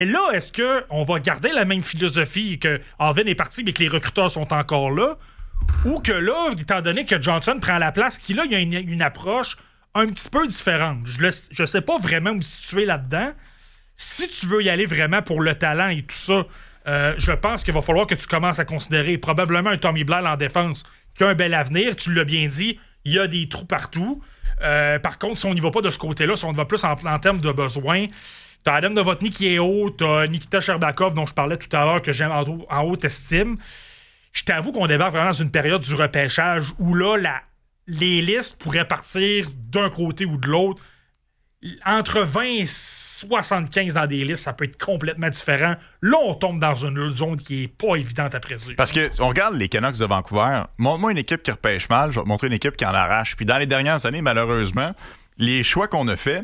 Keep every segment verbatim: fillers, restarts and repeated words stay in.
Et là, est-ce qu'on va garder la même philosophie que Alvin est parti mais que les recruteurs sont encore là? Ou que là, étant donné que Johnson prend la place, qu'il a, il y a une, une approche un petit peu différente. Je ne sais pas vraiment où me situer là-dedans. Si tu veux y aller vraiment pour le talent et tout ça, euh, je pense qu'il va falloir que tu commences à considérer probablement un Tommy Blal en défense qui a un bel avenir. Tu l'as bien dit, il y a des trous partout. Euh, par contre, si on n'y va pas de ce côté-là, si on va plus en, en termes de besoins, t'as Adam Novotny qui est haut, t'as Nikita Sherbakov dont je parlais tout à l'heure que j'aime en, en haute estime. Je t'avoue qu'on débarque vraiment dans une période du repêchage où là, la, les listes pourraient partir d'un côté ou de l'autre. Entre vingt et soixante-quinze dans des listes, ça peut être complètement différent. Là, on tombe dans une zone qui est pas évidente à prédire. Parce que on regarde les Canucks de Vancouver, montre-moi une équipe qui repêche mal, je vais te montrer une équipe qui en arrache. Puis dans les dernières années, malheureusement, les choix qu'on a faits,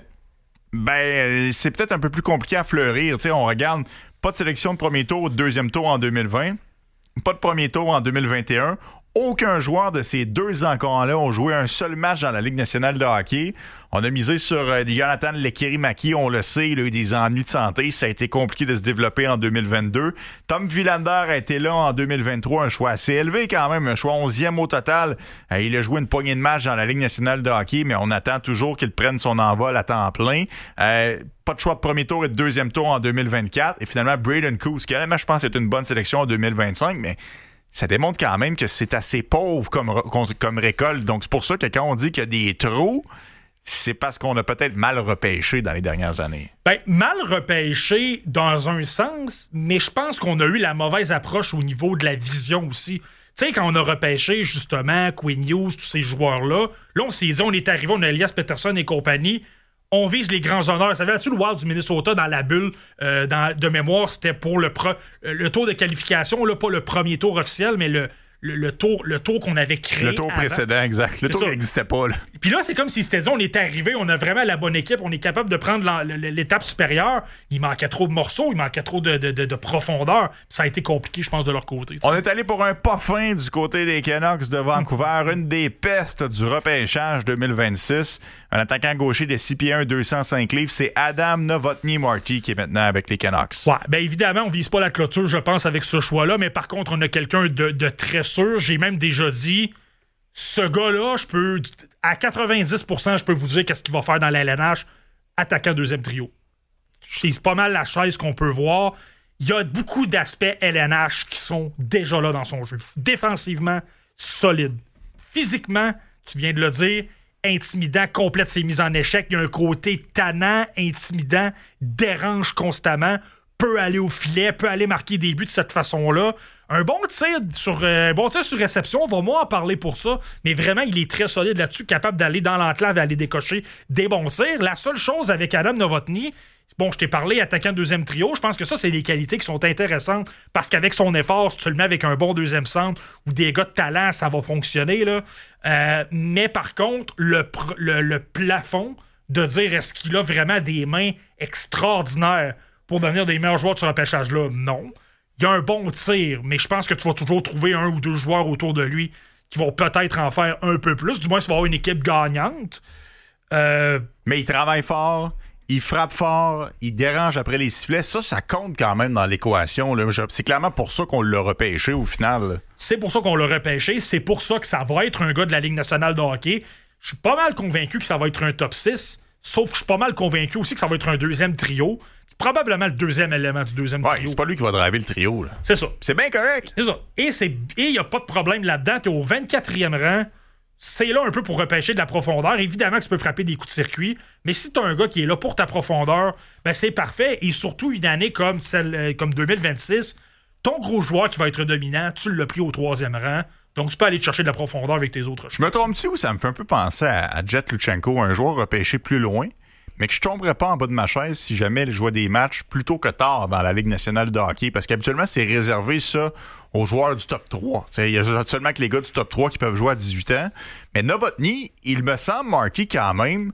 ben c'est peut-être un peu plus compliqué à fleurir. T'sais, on regarde pas de sélection de premier tour ou de deuxième tour en deux mille vingt, pas de premier tour en deux mille vingt et un. Aucun joueur de ces deux encans-là ont joué un seul match dans la Ligue nationale de hockey. On a misé sur euh, Jonathan Lekkerimäki, on le sait, il a eu des ennuis de santé. Ça a été compliqué de se développer en deux mille vingt-deux. Tom Willander a été là en deux mille vingt-trois, un choix assez élevé quand même, un choix onzième au total. Euh, il a joué une poignée de matchs dans la Ligue nationale de hockey, mais on attend toujours qu'il prenne son envol à temps plein. Euh, pas de choix de premier tour et de deuxième tour en deux mille vingt-quatre. Et finalement, Braden Coos, qui honnêtement, je pense c'est une bonne sélection en deux mille vingt-cinq, mais ça démontre quand même que c'est assez pauvre comme, comme récolte. Donc, c'est pour ça que quand on dit qu'il y a des trous, c'est parce qu'on a peut-être mal repêché dans les dernières années. Ben, mal repêché dans un sens, mais je pense qu'on a eu la mauvaise approche au niveau de la vision aussi. Tu sais, quand on a repêché, justement, Quinn Hughes, tous ces joueurs-là, là, on s'est dit, on est arrivé, on a Elias Pettersson et compagnie, on vise les grands honneurs. Ça savais-tu le Wild du Minnesota dans la bulle euh, dans, de mémoire, c'était pour le, pro, le tour de qualification, là, pas le premier tour officiel, mais le, le, le tour, le tour qu'on avait créé. Le tour avant. précédent, exact. Le c'est tour n'existait pas. Là. Puis là, c'est comme si c'était dit, on est arrivé, on a vraiment la bonne équipe, on est capable de prendre la, l'étape supérieure. Il manquait trop de morceaux, il manquait trop de, de, de, de profondeur. Puis ça a été compliqué, je pense, de leur côté. T'sais. On est allé pour un pas fin du côté des Canucks de Vancouver, une des pestes du repêchage deux mille vingt-six. Un attaquant gaucher de six pieds un, deux cent cinq livres, c'est Adam Novotny-Marty qui est maintenant avec les Canucks. Ouais, bien évidemment, on vise pas la clôture, je pense, avec ce choix-là, mais par contre, on a quelqu'un de, de très sûr. J'ai même déjà dit, ce gars-là, je peux, à quatre-vingt-dix pour cent, je peux vous dire qu'est-ce qu'il va faire dans la L N H, attaquant deuxième trio. C'est pas mal la chaise qu'on peut voir. Il y a beaucoup d'aspects L N H qui sont déjà là dans son jeu. Défensivement, solide. Physiquement, tu viens de le dire, intimidant, complète ses mises en échec. Il y a un côté tannant, intimidant, dérange constamment, peut aller au filet, peut aller marquer des buts de cette façon-là. Un bon tir sur, euh, bon tir sur réception, on va moins en parler pour ça, mais vraiment, il est très solide là-dessus, capable d'aller dans l'enclave et aller décocher des bons tirs. La seule chose avec Adam Novotny, bon, je t'ai parlé attaquant deuxième trio, je pense que ça, c'est des qualités qui sont intéressantes parce qu'avec son effort, si tu le mets avec un bon deuxième centre ou des gars de talent, ça va fonctionner, là. Euh, mais par contre, le, pr- le, le plafond de dire est-ce qu'il a vraiment des mains extraordinaires pour devenir des meilleurs joueurs de ce repêchage-là, non. Il y a un bon tir, mais je pense que tu vas toujours trouver un ou deux joueurs autour de lui qui vont peut-être en faire un peu plus. Du moins, ça va avoir une équipe gagnante. Euh... Mais il travaille fort, il frappe fort, il dérange après les sifflets. Ça, ça compte quand même dans l'équation. Là. C'est clairement pour ça qu'on l'a repêché au final. C'est pour ça qu'on l'a repêché. C'est pour ça que ça va être un gars de la Ligue nationale de hockey. Je suis pas mal convaincu que ça va être un top six, sauf que je suis pas mal convaincu aussi que ça va être un deuxième trio. Probablement le deuxième élément du deuxième ouais, trio. C'est pas lui qui va driver le trio. Là. C'est ça. C'est bien correct. C'est ça. Et il n'y a pas de problème là-dedans. Tu es au vingt-quatrième rang. C'est là un peu pour repêcher de la profondeur. Évidemment que tu peux frapper des coups de circuit, mais si tu as un gars qui est là pour ta profondeur, ben c'est parfait. Et surtout, une année comme, celle, comme deux mille vingt-six, ton gros joueur qui va être dominant, tu l'as pris au troisième rang. Donc, tu peux aller te chercher de la profondeur avec tes autres choix. Je me trompe-tu ou ça me fait un peu penser à, à Jet Luchenko, un joueur repêché plus loin, mais que je tomberais pas en bas de ma chaise si jamais il jouait des matchs plus tôt que tard dans la Ligue nationale de hockey, parce qu'habituellement, c'est réservé ça aux joueurs du top trois. Il y a seulement que les gars du top trois qui peuvent jouer à dix-huit ans. Mais Novotny, il me semble, Marty, quand même,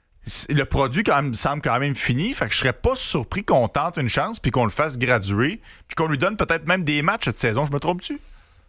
le produit quand même, semble quand même fini, fait que je serais pas surpris qu'on tente une chance puis qu'on le fasse graduer, puis qu'on lui donne peut-être même des matchs cette saison. Je me trompe-tu?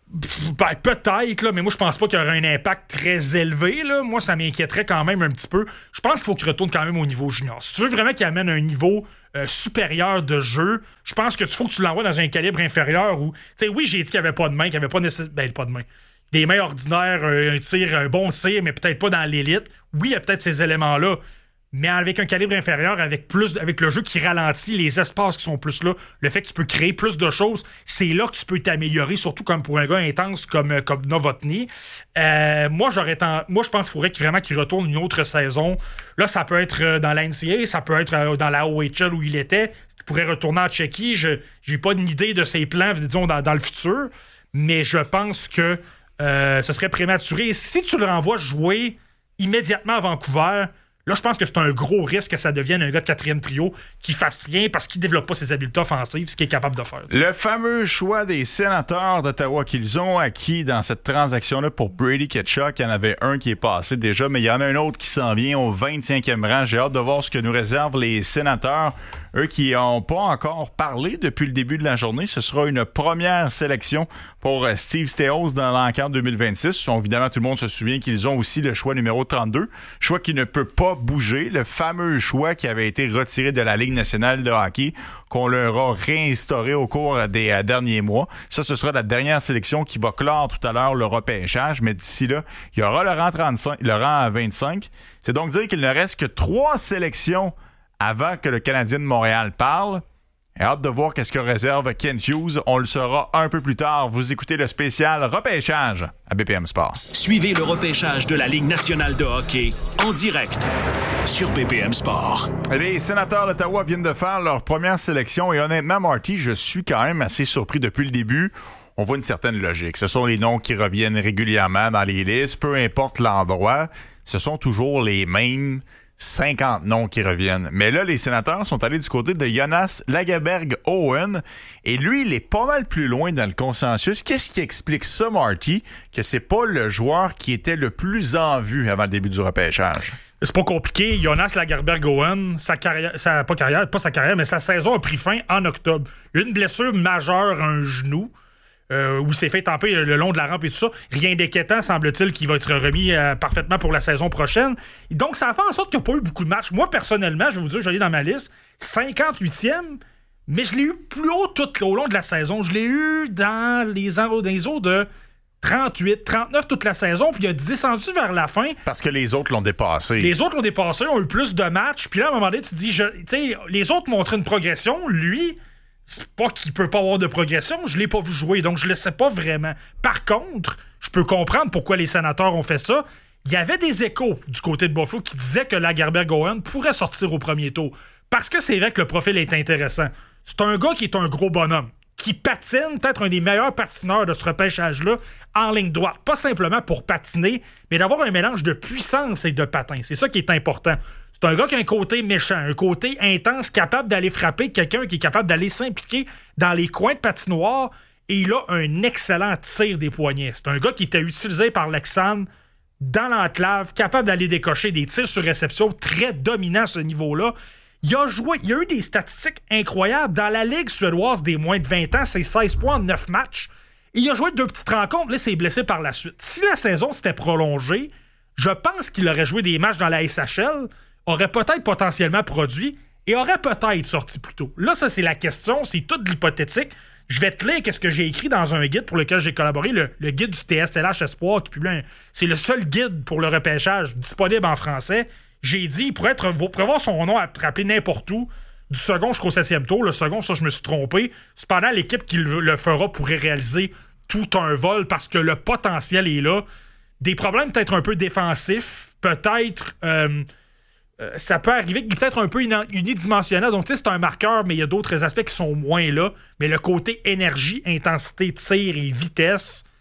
Ben, peut-être, là, mais moi, je pense pas qu'il y aurait un impact très élevé. Là. Moi, ça m'inquiéterait quand même un petit peu. Je pense qu'il faut qu'il retourne quand même au niveau junior. Si tu veux vraiment qu'il amène un niveau euh, supérieur de jeu, je pense que tu faut que tu l'envoies dans un calibre inférieur où, tu sais, oui, j'ai dit qu'il n'y avait pas de main, qu'il n'y avait pas nécessairement. Ben, pas de main. Des mains ordinaires, euh, un tir, un bon tir, mais peut-être pas dans l'élite. Oui, il y a peut-être ces éléments-là. Mais avec un calibre inférieur, avec plus, avec le jeu qui ralentit, les espaces qui sont plus là, le fait que tu peux créer plus de choses, c'est là que tu peux t'améliorer, surtout comme pour un gars intense comme, comme Novotny. Euh, moi, j'aurais ten... moi, je pense qu'il faudrait vraiment qu'il retourne une autre saison. Là, ça peut être dans la N C A A, ça peut être dans la O H L où il était. Il pourrait retourner en Tchéquie. Je j'ai pas une idée de ses plans, disons, dans, dans le futur. Mais je pense que euh, ce serait prématuré. Et si tu le renvoies jouer immédiatement à Vancouver, là, je pense que c'est un gros risque que ça devienne un gars de quatrième trio qui fasse rien parce qu'il ne développe pas ses habiletés offensives, ce qu'il est capable de faire. Le fameux choix des sénateurs d'Ottawa qu'ils ont acquis dans cette transaction-là pour Brady Tkachuk, il y en avait un qui est passé déjà, mais il y en a un autre qui s'en vient au vingt-cinquième rang. J'ai hâte de voir ce que nous réservent les sénateurs. Eux qui n'ont pas encore parlé depuis le début de la journée, ce sera une première sélection pour Steve Staios dans l'enquête deux mille vingt-six. Évidemment, tout le monde se souvient qu'ils ont aussi le choix numéro trente-deux, choix qui ne peut pas bouger, le fameux choix qui avait été retiré de la Ligue nationale de hockey, qu'on leur a réinstauré au cours des euh, derniers mois. Ça, ce sera la dernière sélection qui va clore tout à l'heure le repêchage, mais d'ici là, il y aura le rang trente-cinq, le rang vingt-cinq. C'est donc dire qu'il ne reste que trois sélections avant que le Canadien de Montréal parle. Et hâte de voir qu'est-ce que réserve Kent Hughes. On le saura un peu plus tard. Vous écoutez le spécial repêchage à B P M Sport. Suivez le repêchage de la Ligue nationale de hockey en direct sur B P M Sport. Les sénateurs d'Ottawa viennent de faire leur première sélection et honnêtement, Marty, je suis quand même assez surpris depuis le début. On voit une certaine logique. Ce sont les noms qui reviennent régulièrement dans les listes, peu importe l'endroit. Ce sont toujours les mêmes cinquante noms qui reviennent. Mais là, les sénateurs sont allés du côté de Jonas Lagerberg-Owen. Et lui, il est pas mal plus loin dans le consensus. Qu'est-ce qui explique ça, Marty, que c'est pas le joueur qui était le plus en vue avant le début du repêchage? C'est pas compliqué. Jonas Lagerberg-Owen, sa carrière, sa, pas carrière, pas sa carrière, mais sa saison a pris fin en octobre. Une blessure majeure à un genou. Euh, où il s'est fait tamper le long de la rampe et tout ça. Rien d'inquiétant, semble-t-il, qui va être remis euh, parfaitement pour la saison prochaine. Donc, ça a fait en sorte qu'il n'y a pas eu beaucoup de matchs. Moi, personnellement, je vais vous dire, je l'ai dans ma liste, cinquante-huitième, mais je l'ai eu plus haut tout au long de la saison. Je l'ai eu dans les, dans les eaux de trente-huit, trente-neuf toute la saison, puis il a descendu vers la fin. Parce que les autres l'ont dépassé. Les autres l'ont dépassé, ont eu plus de matchs, puis là, à un moment donné, tu te dis, tu sais, les autres montraient une progression, lui... C'est pas qu'il peut pas avoir de progression, je l'ai pas vu jouer, donc je le sais pas vraiment. Par contre, je peux comprendre pourquoi les sénateurs ont fait ça. Il y avait des échos du côté de Buffalo qui disaient que Lagerberg-Owen pourrait sortir au premier tour. Parce que c'est vrai que le profil est intéressant. C'est un gars qui est un gros bonhomme, qui patine, peut-être un des meilleurs patineurs de ce repêchage-là, en ligne droite. Pas simplement pour patiner, mais d'avoir un mélange de puissance et de patin. C'est ça qui est important. C'est un gars qui a un côté méchant, un côté intense, capable d'aller frapper quelqu'un qui est capable d'aller s'impliquer dans les coins de patinoire, et il a un excellent tir des poignets. C'est un gars qui était utilisé par Leksand dans l'enclave, capable d'aller décocher des tirs sur réception, très dominant à ce niveau-là. Il a joué, il a eu des statistiques incroyables. Dans la Ligue suédoise des moins de vingt ans, c'est seize points en neuf matchs. Il a joué deux petites rencontres, là, il s'est blessé par la suite. Si la saison s'était prolongée, je pense qu'il aurait joué des matchs dans la S H L, aurait peut-être potentiellement produit et aurait peut-être sorti plus tôt. Là, ça, c'est la question, c'est tout de l'hypothétique. Je vais te lire ce que j'ai écrit dans un guide pour lequel j'ai collaboré, le, le guide du T S L H Espoir, qui publie un, c'est le seul guide pour le repêchage disponible en français. J'ai dit, il pourrait, être, pourrait avoir son nom à rappeler n'importe où, du second jusqu'au septième tour. Le second, ça, je me suis trompé. Cependant, l'équipe qui le, le fera pourrait réaliser tout un vol parce que le potentiel est là. Des problèmes peut-être un peu défensifs, peut-être... Euh, Euh, ça peut arriver qu'il est peut-être un peu unidimensionnel. Donc, tu sais, c'est un marqueur, mais il y a d'autres aspects qui sont moins là. Mais le côté énergie, intensité, tir et vitesse,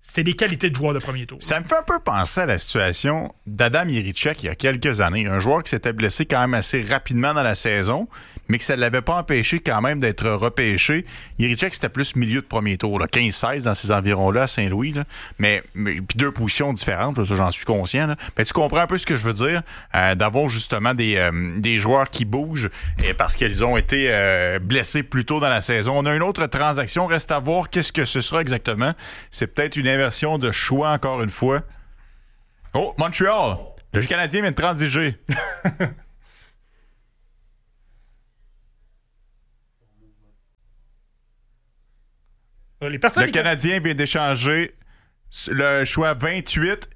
c'est des qualités de joueur de premier tour. Ça me fait un peu penser à la situation d'Adam Jiricek il y a quelques années. Un joueur qui s'était blessé quand même assez rapidement dans la saison, mais que ça ne l'avait pas empêché quand même d'être repêché. Jiricek, c'était plus milieu de premier tour, là, quinze seize dans ces environs-là à Saint-Louis. Là. Mais, mais puis deux positions différentes, là, ça, j'en suis conscient. Là. Mais tu comprends un peu ce que je veux dire, euh, d'avoir justement des, euh, des joueurs qui bougent et parce qu'ils ont été euh, blessés plus tôt dans la saison. On a une autre transaction, reste à voir qu'est-ce que ce sera exactement. C'est peut-être une inversion de choix, encore une fois. Oh, Montréal! Le Canadien vient de transiger. Les le les... Canadien vient d'échanger le choix vingt-huit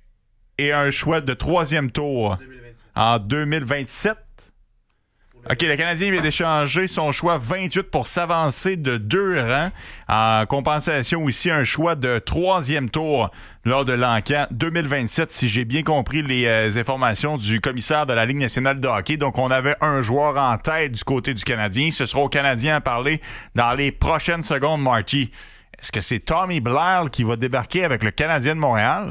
et un choix de troisième tour en deux mille vingt-sept. OK, le Canadien vient d'échanger son choix vingt-huit pour s'avancer de deux rangs. En compensation aussi, un choix de troisième tour lors de l'encan deux mille vingt-sept, si j'ai bien compris les euh, informations du commissaire de la Ligue nationale de hockey. Donc, on avait un joueur en tête du côté du Canadien. Ce sera au Canadien à parler dans les prochaines secondes, Marty. Est-ce que c'est Tommy Blair qui va débarquer avec le Canadien de Montréal?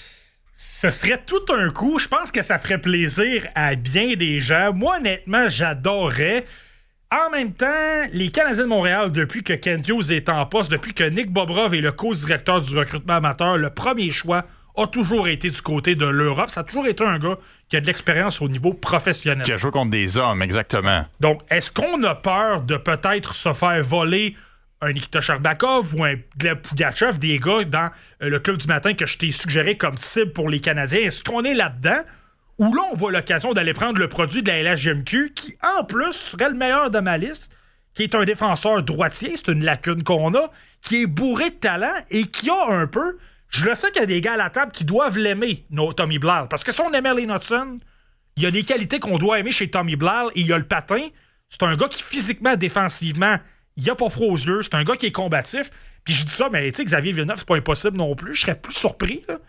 Ce serait tout un coup. Je pense que ça ferait plaisir à bien des gens. Moi, honnêtement, j'adorerais. En même temps, les Canadiens de Montréal, depuis que Kent Hughes est en poste, depuis que Nick Bobrov est le co-directeur du recrutement amateur, le premier choix a toujours été du côté de l'Europe. Ça a toujours été un gars qui a de l'expérience au niveau professionnel. Qui a joué contre des hommes, exactement. Donc, est-ce qu'on a peur de peut-être se faire voler un Nikita Sherbakov ou un Gleb Pugachev, des gars dans euh, le club du matin que je t'ai suggéré comme cible pour les Canadiens? Est-ce qu'on est là-dedans? Ou là, on voit l'occasion d'aller prendre le produit de la L H J M Q, qui, en plus, serait le meilleur de ma liste, qui est un défenseur droitier, c'est une lacune qu'on a, qui est bourré de talent et qui a un peu... Je le sais qu'il y a des gars à la table qui doivent l'aimer, no, Tommy Blair. Parce que si on aimait Lee Hudson, il y a des qualités qu'on doit aimer chez Tommy Blair et il y a le patin. C'est un gars qui, physiquement, défensivement... Il a pas froid aux yeux, c'est un gars qui est combatif. Puis je dis ça, mais tu sais, Xavier Villeneuve, c'est pas impossible non plus. Je serais plus surpris, là.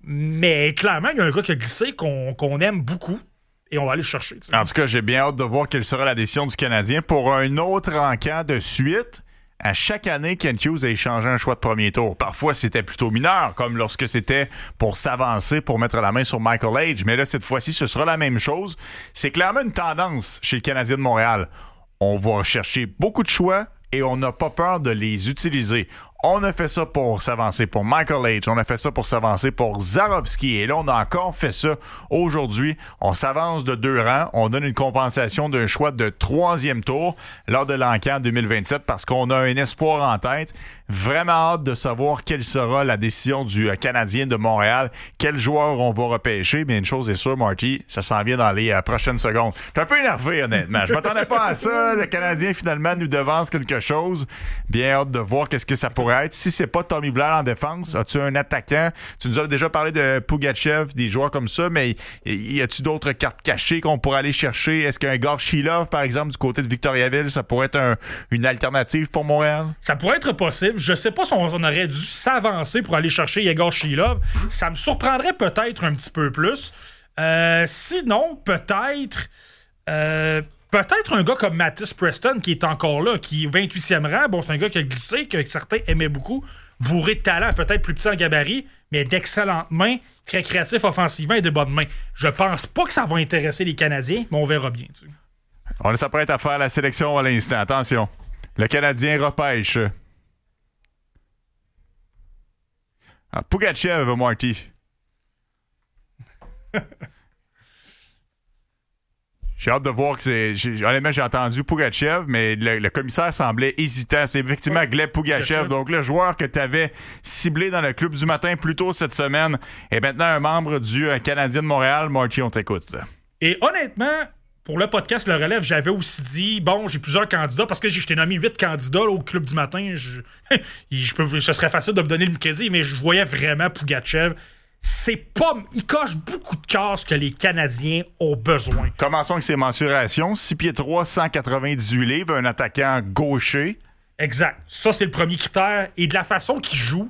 Mais clairement, il y a un gars qui a glissé qu'on, qu'on aime beaucoup. Et on va aller le chercher. T'sais. En tout cas, j'ai bien hâte de voir quelle sera la décision du Canadien pour un autre encamp de suite. À chaque année, Kent Hughes a échangé un choix de premier tour. Parfois, c'était plutôt mineur, comme lorsque c'était pour s'avancer, pour mettre la main sur Michael Age. Mais là, cette fois-ci, ce sera la même chose. C'est clairement une tendance chez le Canadien de Montréal. On va chercher beaucoup de choix et on n'a pas peur de les utiliser. On a fait ça pour s'avancer pour Michael H. On a fait ça pour s'avancer pour Zarovski. Et là, on a encore fait ça aujourd'hui. On s'avance de deux rangs. On donne une compensation d'un choix de troisième tour lors de l'encan deux mille vingt-sept parce qu'on a un espoir en tête. Vraiment hâte de savoir quelle sera la décision du Canadien de Montréal. Quel joueur on va repêcher. Mais une chose est sûre, Marty, ça s'en vient dans les euh, prochaines secondes. Je suis un peu énervé, honnêtement. Je m'attendais pas à ça. Le Canadien, finalement, nous devance quelque chose. Bien hâte de voir qu'est-ce que ça pourrait être. Si c'est pas Tommy Blair en défense, as-tu un attaquant? Tu nous as déjà parlé de Pugachev, des joueurs comme ça, mais y a-tu d'autres cartes cachées qu'on pourrait aller chercher? Est-ce qu'un Gorchilov, par exemple, du côté de Victoriaville, ça pourrait être un, une alternative pour Montréal? Ça pourrait être possible. Je sais pas si on aurait dû s'avancer pour aller chercher Yegor Shilov. Ça me surprendrait peut-être un petit peu plus. Euh, sinon, peut-être... Euh, Peut-être un gars comme Mattis Preston qui est encore là, qui est vingt-huitième rang. Bon, c'est un gars qui a glissé, que certains aimaient beaucoup. Bourré de talent, peut-être plus petit en gabarit, mais d'excellentes mains, très créatif offensivement et de bonnes mains. Je pense pas que ça va intéresser les Canadiens, mais on verra bien. Tu sais. On s'apprête à faire la sélection à l'instant. Attention. Le Canadien repêche. Ah, Pugachev, Marty. J'ai hâte de voir que c'est... J'ai, honnêtement, j'ai entendu Pugachev, mais le, le commissaire semblait hésitant. C'est effectivement ouais. Gleb Pugachev. Donc, le joueur que tu avais ciblé dans le club du matin plus tôt cette semaine est maintenant un membre du euh, Canadien de Montréal. Marty, on t'écoute. Et honnêtement, pour le podcast Le Relève, j'avais aussi dit, bon, j'ai plusieurs candidats, parce que je t'ai nommé huit candidats là, au club du matin. Je, je peux, ce serait facile de me donner le crédit, mais je voyais vraiment Pugachev. C'est pas... Il coche beaucoup de cases que les Canadiens ont besoin. Commençons avec ses mensurations. six pieds trois, cent quatre-vingt-dix-huit livres, un attaquant gaucher. Exact. Ça, c'est le premier critère. Et de la façon qu'il joue,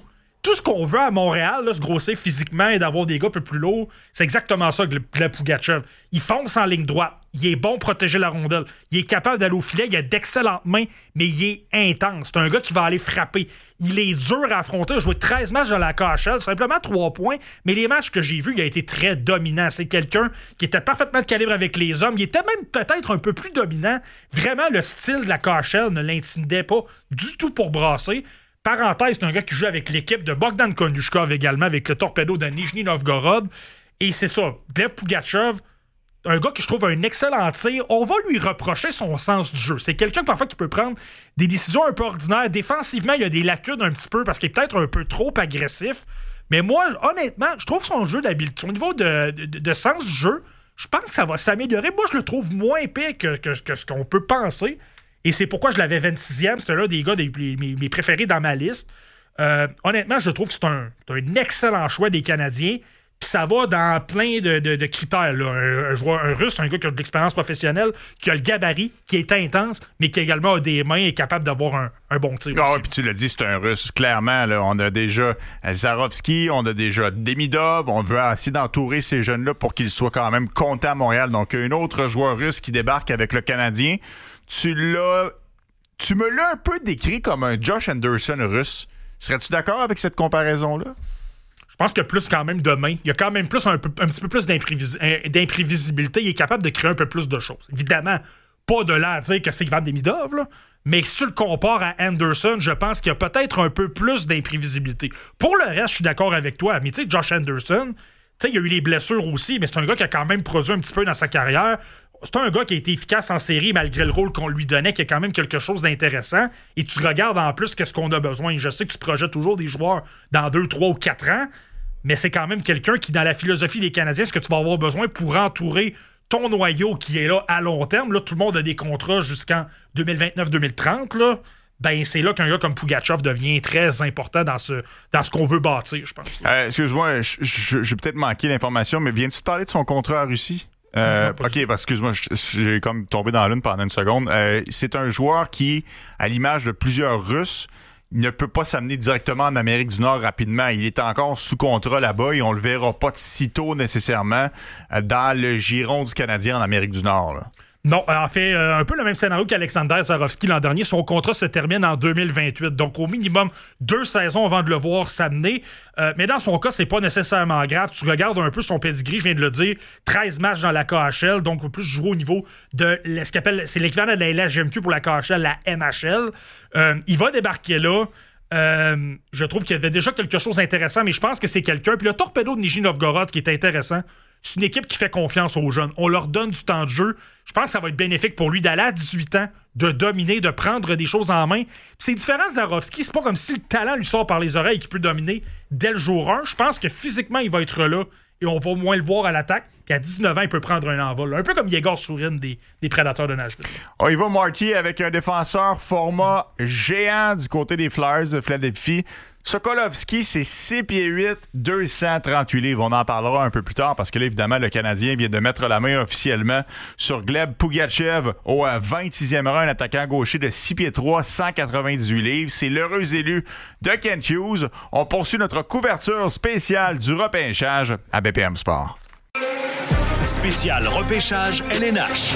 tout ce qu'on veut à Montréal, là, se grossir physiquement et d'avoir des gars un peu plus lourds, c'est exactement ça que Gleb Pougatchev. Il fonce en ligne droite. Il est bon pour protéger la rondelle. Il est capable d'aller au filet. Il a d'excellentes mains, mais il est intense. C'est un gars qui va aller frapper. Il est dur à affronter. Il a joué treize matchs dans la K H L, simplement trois points. Mais les matchs que j'ai vus, il a été très dominant. C'est quelqu'un qui était parfaitement de calibre avec les hommes. Il était même peut-être un peu plus dominant. Vraiment, le style de la K H L ne l'intimidait pas du tout pour brasser. Parenthèse, c'est un gars qui joue avec l'équipe de Bogdan Konushkov également, avec le Torpedo de Nijni Novgorod. Et c'est ça, Gleb Pougatchev, un gars qui je trouve un excellent tir. On va lui reprocher son sens du jeu. C'est quelqu'un parfois qui peut prendre des décisions un peu ordinaires. Défensivement, il y a des lacunes un petit peu parce qu'il est peut-être un peu trop agressif. Mais moi, honnêtement, je trouve son jeu d'habileté, au niveau de, de, de sens du jeu, je pense que ça va s'améliorer. Moi, je le trouve moins pire que, que, que ce qu'on peut penser. Et c'est pourquoi je l'avais vingt-sixième. C'était l'un des gars des, mes, mes préférés dans ma liste. Euh, honnêtement, je trouve que c'est un, c'est un excellent choix des Canadiens. Puis ça va dans plein de, de, de critères. Là. Un, un joueur un russe, un gars qui a de l'expérience professionnelle, qui a le gabarit, qui est intense, mais qui également a des mains et est capable d'avoir un, un bon tir. Ah, puis tu l'as dit, c'est un russe. Clairement, là, on a déjà Zarovski, on a déjà Demidov. On veut essayer d'entourer ces jeunes-là pour qu'ils soient quand même contents à Montréal. Donc, un autre joueur russe qui débarque avec le Canadien. Tu l'as. Tu me l'as un peu décrit comme un Josh Anderson russe. Serais-tu d'accord avec cette comparaison-là? Je pense qu'il y a plus quand même de mains. Il y a quand même plus un, peu, un petit peu plus d'imprévis- d'imprévisibilité. Il est capable de créer un peu plus de choses. Évidemment, pas de là à dire que c'est Ivan Demidov, là. Mais si tu le compares à Anderson, je pense qu'il y a peut-être un peu plus d'imprévisibilité. Pour le reste, je suis d'accord avec toi. Mais tu sais, Josh Anderson, tu sais, il y a eu les blessures aussi, mais c'est un gars qui a quand même produit un petit peu dans sa carrière. C'est un gars qui a été efficace en série malgré le rôle qu'on lui donnait, qui a quand même quelque chose d'intéressant. Et tu regardes en plus qu'est-ce qu'on a besoin. Je sais que tu projettes toujours des joueurs dans deux, trois ou quatre ans, mais c'est quand même quelqu'un qui, dans la philosophie des Canadiens, ce que tu vas avoir besoin pour entourer ton noyau qui est là à long terme. Là, tout le monde a des contrats jusqu'en deux mille vingt-neuf deux mille trente. Là. Ben, c'est là qu'un gars comme Pougatchev devient très important dans ce, dans ce qu'on veut bâtir, je pense. Euh, excuse-moi, j'ai peut-être manqué l'information, mais viens-tu te parler de son contrat en Russie? Euh, non, ok, parce que excuse-moi, j'ai comme tombé dans la lune pendant une seconde. Euh, c'est un joueur qui, à l'image de plusieurs Russes, ne peut pas s'amener directement en Amérique du Nord rapidement. Il est encore sous contrat là-bas et on le verra pas de sitôt nécessairement dans le giron du Canadien en Amérique du Nord. Là. Non, en fait, euh, un peu le même scénario qu'Alexander Zarovski l'an dernier. Son contrat se termine en deux mille vingt-huit. Donc, au minimum, deux saisons avant de le voir s'amener. Euh, mais dans son cas, c'est pas nécessairement grave. Tu regardes un peu son pedigree, je viens de le dire. treize matchs dans la K H L, donc plus jouer au niveau de ce qu'appelle, c'est l'équivalent de la L H G M Q pour la K H L, la M H L. Euh, il va débarquer là. Euh, je trouve qu'il y avait déjà quelque chose d'intéressant, mais je pense que c'est quelqu'un. Puis le Torpedo de Nijni Novgorod, qui est intéressant, c'est une équipe qui fait confiance aux jeunes. On leur donne du temps de jeu. Je pense que ça va être bénéfique pour lui d'aller à dix-huit ans, de dominer, de prendre des choses en main. Puis c'est différent de Zarovski. C'est pas comme si le talent lui sort par les oreilles et qu'il peut dominer dès le jour un. Je pense que physiquement, il va être là et on va moins le voir à l'attaque. Puis à dix-neuf ans, il peut prendre un envol. Un peu comme Yegor Sourin des, des Prédateurs de Nashville. On y va, Marty, avec un défenseur format géant du côté des Flyers de Philadelphie. Sokolovski, c'est six pieds huit, deux cent trente-huit livres. On en parlera un peu plus tard parce que là, évidemment, le Canadien vient de mettre la main officiellement sur Gleb Pougatchev au vingt-sixième rang, un attaquant gaucher de six pieds trois, cent quatre-vingt-dix-huit livres. C'est l'heureux élu de Kent Hughes. On poursuit notre couverture spéciale du repêchage à B P M Sport. Spécial repêchage L N H.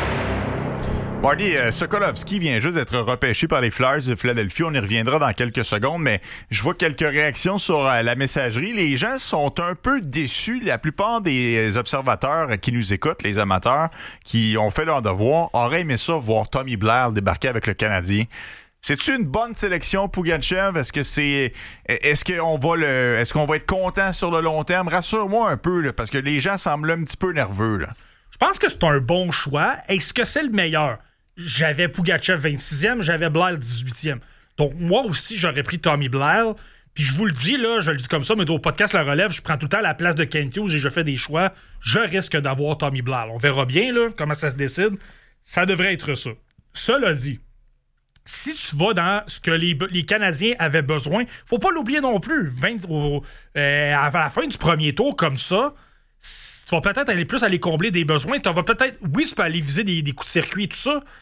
Marty, euh, Sokolovski vient juste d'être repêché par les Flyers de Philadelphie. On y reviendra dans quelques secondes, mais je vois quelques réactions sur euh, la messagerie. Les gens sont un peu déçus. La plupart des observateurs qui nous écoutent, les amateurs, qui ont fait leur devoir, auraient aimé ça voir Tommy Blair débarquer avec le Canadien. C'est-tu une bonne sélection, Pougatchev? Est-ce que c'est. Est-ce qu'on va le. Est-ce qu'on va être content sur le long terme? Rassure-moi un peu, là, parce que les gens semblent un petit peu nerveux, là. Je pense que c'est un bon choix. Est-ce que c'est le meilleur? J'avais Pougatchev vingt-sixième, j'avais Blair dix-huitième. Donc, moi aussi, j'aurais pris Tommy Blair. Puis je vous le dis, là, je le dis comme ça, mais au podcast La Relève, je prends tout le temps la place de Kent Hughes et je fais des choix. Je risque d'avoir Tommy Blair. On verra bien là, comment ça se décide. Ça devrait être ça. Cela dit, si tu vas dans ce que les, les Canadiens avaient besoin, faut pas l'oublier non plus. vingt, au, euh, à la fin du premier tour, comme ça, tu vas peut-être aller plus aller combler des besoins. Tu vas peut-être, oui, tu peux aller viser des, des coups de circuit et tout ça,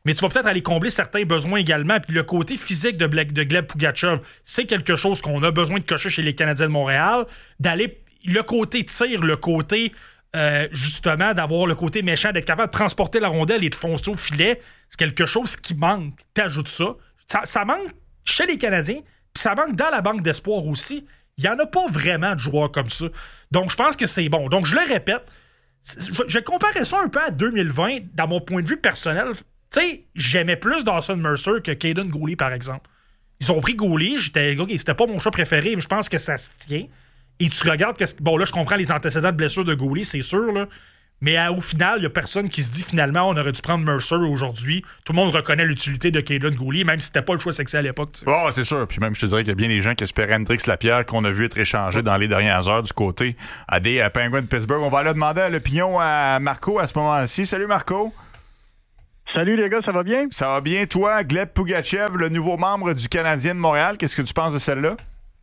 mais tu vas peut-être aller combler certains besoins également. Puis le côté physique de, Ble- de Gleb Pugachev, c'est quelque chose qu'on a besoin de cocher chez les Canadiens de Montréal. D'aller le côté tir, le côté euh, justement d'avoir le côté méchant, d'être capable de transporter la rondelle et de foncer au filet, c'est quelque chose qui manque. T'ajoutes ça. Ça, ça manque chez les Canadiens, puis ça manque dans la banque d'espoir aussi. Il n'y en a pas vraiment de joueurs comme ça. Donc, je pense que c'est bon. Donc, je le répète, je, je comparais ça un peu à deux mille vingt, dans mon point de vue personnel. Tu sais, j'aimais plus Dawson Mercer que Caden Gooley, par exemple. Ils ont pris Gooley, j'étais, okay, c'était pas mon choix préféré, mais je pense que ça se tient. Et tu regardes, qu'est-ce, bon, là, je comprends les antécédents de blessure de Gooley, c'est sûr, là. Mais à, au final, il n'y a personne qui se dit finalement on aurait dû prendre Mercer aujourd'hui. Tout le monde reconnaît l'utilité de Caden Gooley, même si c'était pas le choix sexy à l'époque. Oh, c'est sûr. Puis même, je te dirais qu'il y a bien des gens qui espéraient Hendrix Lapierre qu'on a vu être échangé dans les dernières heures du côté à des euh, Penguins de Pittsburgh. On va aller demander l'opinion à Marco à ce moment-ci. Salut Marco. Salut les gars, ça va bien? Ça va bien. Toi, Gleb Pugachev, le nouveau membre du Canadien de Montréal, qu'est-ce que tu penses de celle-là?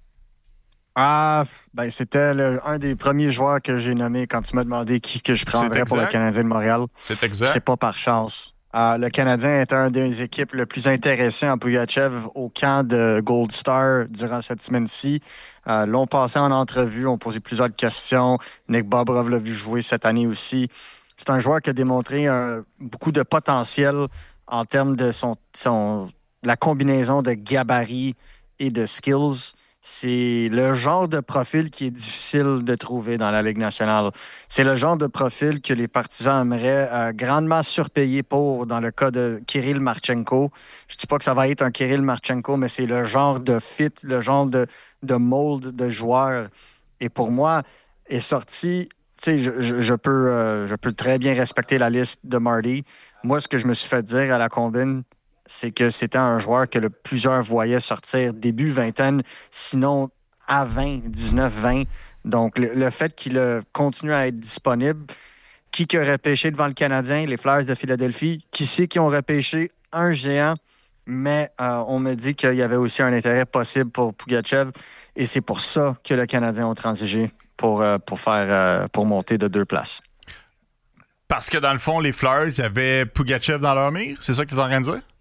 Ah, ben c'était le, un des premiers joueurs que j'ai nommé quand tu m'as demandé qui que je prendrais pour le Canadien de Montréal. C'est exact. C'est pas par chance. Euh, le Canadien est un des équipes le plus intéressées en Pugachev au camp de Gold Star durant cette semaine-ci. Euh, l'ont passé en entrevue, ont posé plusieurs questions. Nick Bobrov l'a vu jouer cette année aussi. C'est un joueur qui a démontré euh, beaucoup de potentiel en termes de son, son la combinaison de gabarit et de skills. C'est le genre de profil qui est difficile de trouver dans la Ligue nationale. C'est le genre de profil que les partisans aimeraient euh, grandement surpayer pour, dans le cas de Kirill Marchenko. Je ne dis pas que ça va être un Kirill Marchenko, mais c'est le genre de fit, le genre de, de mold de joueur. Et pour moi, est sorti... Tu sais, je, je, je, peux, euh, je peux très bien respecter la liste de Marty. Moi, ce que je me suis fait dire à la combine, c'est que c'était un joueur que le, plusieurs voyaient sortir début vingtaine, sinon à vingt, dix-neuf, vingt. Donc, le, le fait qu'il a continué à être disponible, qui qui aurait pêché devant le Canadien, les Flyers de Philadelphie, qui sait qui ont repêché un géant, mais euh, on me dit qu'il y avait aussi un intérêt possible pour Pugachev, et c'est pour ça que le Canadien a transigé pour, euh, pour, faire, euh, pour monter de deux places. Parce que dans le fond, les Flyers, il y avait Pugachev dans leur mire? C'est ça que tu es en train de dire?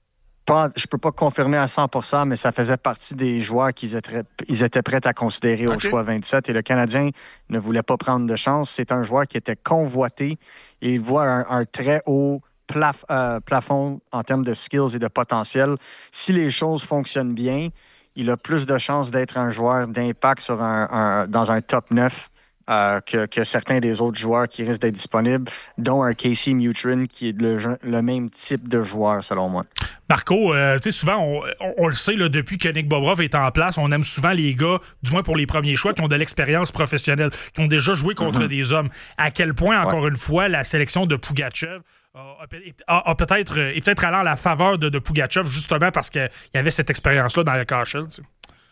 Pas, je peux pas confirmer à cent pour cent, mais ça faisait partie des joueurs qu'ils étaient, ils étaient prêts à considérer au okay. choix vingt-sept. Et le Canadien ne voulait pas prendre de chance. C'est un joueur qui était convoité et il voit un, un très haut plaf, euh, plafond en termes de skills et de potentiel. Si les choses fonctionnent bien, il a plus de chances d'être un joueur d'impact sur un, un, dans un top neuf euh, que, que certains des autres joueurs qui risquent d'être disponibles, dont un Casey Mutrin, qui est le, le même type de joueur, selon moi. Marco, euh, tu sais, souvent, on, on, on le sait, là, depuis que Nick Bobrov est en place, on aime souvent les gars, du moins pour les premiers choix, qui ont de l'expérience professionnelle, qui ont déjà joué contre mm-hmm. des hommes. À quel point, encore ouais. une fois, la sélection de Pugachev a, a, a peut-être, est peut-être allant à la faveur de, de Pugachev, justement parce qu'il y avait cette expérience-là dans le K H L, tu sais.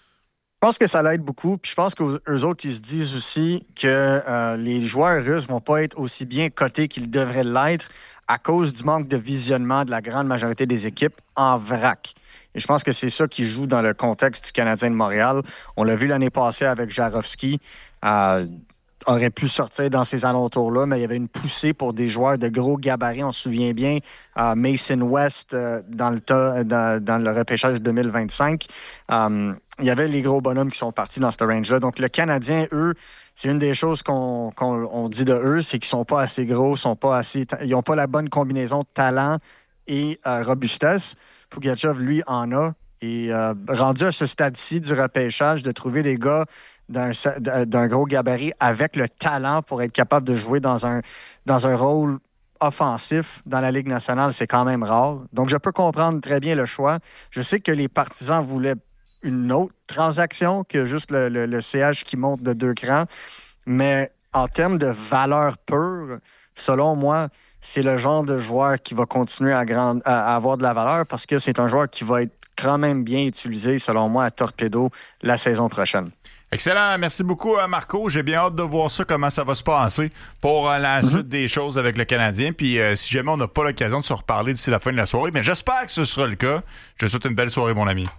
Je pense que ça l'aide beaucoup. Puis je pense qu'eux autres, ils se disent aussi que euh, les joueurs russes vont pas être aussi bien cotés qu'ils devraient l'être à cause du manque de visionnement de la grande majorité des équipes en vrac. Et je pense que c'est ça qui joue dans le contexte du Canadien de Montréal. On l'a vu l'année passée avec Jarofsky. Euh, aurait pu sortir dans ces alentours-là, mais il y avait une poussée pour des joueurs de gros gabarits. On se souvient bien, euh, Mason West euh, dans, le ta- dans, dans le repêchage deux mille vingt-cinq. Euh, il y avait les gros bonhommes qui sont partis dans ce range-là. Donc, le Canadien, eux, c'est une des choses qu'on, qu'on on dit de eux, c'est qu'ils sont pas assez gros, sont pas assez, ils n'ont pas la bonne combinaison de talent et euh, robustesse. Pugachev, lui, en a. Et euh, rendu à ce stade-ci du repêchage, de trouver des gars d'un, d'un gros gabarit avec le talent pour être capable de jouer dans un, dans un rôle offensif dans la Ligue nationale, c'est quand même rare. Donc, je peux comprendre très bien le choix. Je sais que les partisans voulaient une autre transaction que juste le, le, le C H qui monte de deux crans. Mais en termes de valeur pure, selon moi, c'est le genre de joueur qui va continuer à, grand, à avoir de la valeur parce que c'est un joueur qui va être quand même bien utilisé, selon moi, à Torpedo la saison prochaine. Excellent. Merci beaucoup, Marco. J'ai bien hâte de voir ça, comment ça va se passer pour euh, la mm-hmm. suite des choses avec le Canadien. Puis euh, si jamais on n'a pas l'occasion de se reparler d'ici la fin de la soirée, mais j'espère que ce sera le cas. Je te souhaite une belle soirée, mon ami.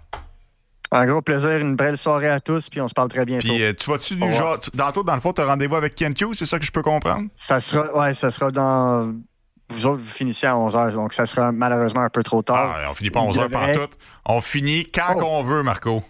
Un gros plaisir, une belle soirée à tous, puis on se parle très bientôt. Puis euh, tu vas-tu du genre, tu, dans, toi, dans le fond, tu as rendez-vous avec Kent Hughes, c'est ça que je peux comprendre? Ça sera, ouais, ça sera dans vous autres, vous finissez à onze heures, donc ça sera malheureusement un peu trop tard. Ah, on finit pas à onze heures devrait... par tout. On finit quand oh. on veut, Marco.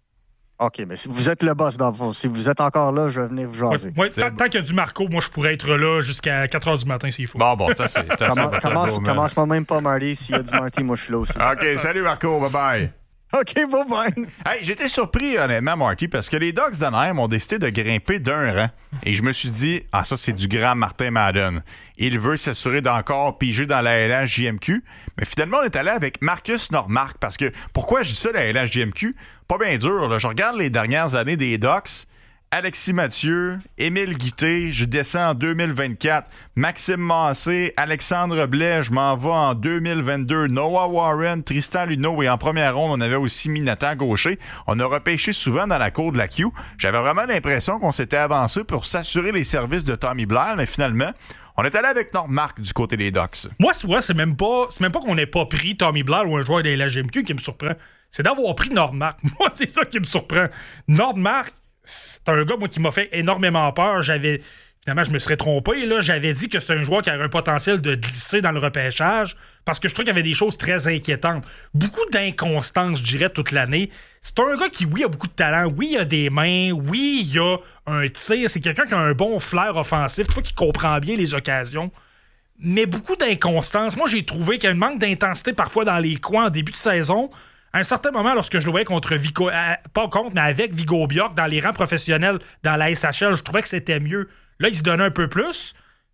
OK, mais si vous êtes le boss dans le fond, si vous êtes encore là, je vais venir vous jaser. Ouais, tant, tant qu'il y a du Marco, moi, je pourrais être là jusqu'à quatre heures du matin s'il faut. Bon, bon, c'est assez. C'est assez Comment, commence, commence-moi même pas, Marty. S'il y a du Marty, moi, je suis là aussi. OK, salut, Marco. Bye-bye. OK, bye-bye. Hey, j'étais surpris, honnêtement, Marty, parce que les Ducks d'Anaheim ont décidé de grimper d'un rang. Et je me suis dit, ah, ça, c'est du grand Martin Madden. Il veut s'assurer d'encore piger dans la L H J M Q. Mais finalement, on est allé avec Marcus Nordmark. Parce que, pourquoi je dis ça, la L H J M Q? Pas bien dur, là. Je regarde les dernières années des Ducks. Alexis Mathieu, Émile Guité, je descends en deux mille vingt-quatre. Maxime Massé, Alexandre Blais, je m'en vais en deux mille vingt-deux. Noah Warren, Tristan Luneau et en première ronde, on avait aussi mis Nathan Gaucher. On a repêché souvent dans la cour de la Q. J'avais vraiment l'impression qu'on s'était avancé pour s'assurer les services de Tommy Blair, mais finalement, on est allé avec Nordmark du côté des Ducks. Moi, tu vois, c'est même pas, c'est même pas qu'on n'ait pas pris Tommy Blair ou un joueur de la G M Q qui me surprend. C'est d'avoir pris Nordmark. Moi, c'est ça qui me surprend. Nordmark, c'est un gars, moi, qui m'a fait énormément peur. J'avais... Finalement, je me serais trompé. Là. J'avais dit que c'est un joueur qui avait un potentiel de glisser dans le repêchage parce que je trouve qu'il y avait des choses très inquiétantes. Beaucoup d'inconstance, je dirais, toute l'année. C'est un gars qui, oui, a beaucoup de talent. Oui, il a des mains. Oui, il a un tir. C'est quelqu'un qui a un bon flair offensif. Tu vois, qui comprend bien les occasions. Mais beaucoup d'inconstance. Moi, j'ai trouvé qu'il y a un manque d'intensité parfois dans les coins en début de saison. À un certain moment, lorsque je le voyais contre Vigo, euh, pas contre, mais avec Vigo Bjork dans les rangs professionnels dans la S H L, je trouvais que c'était mieux. Là, il se donnait un peu plus.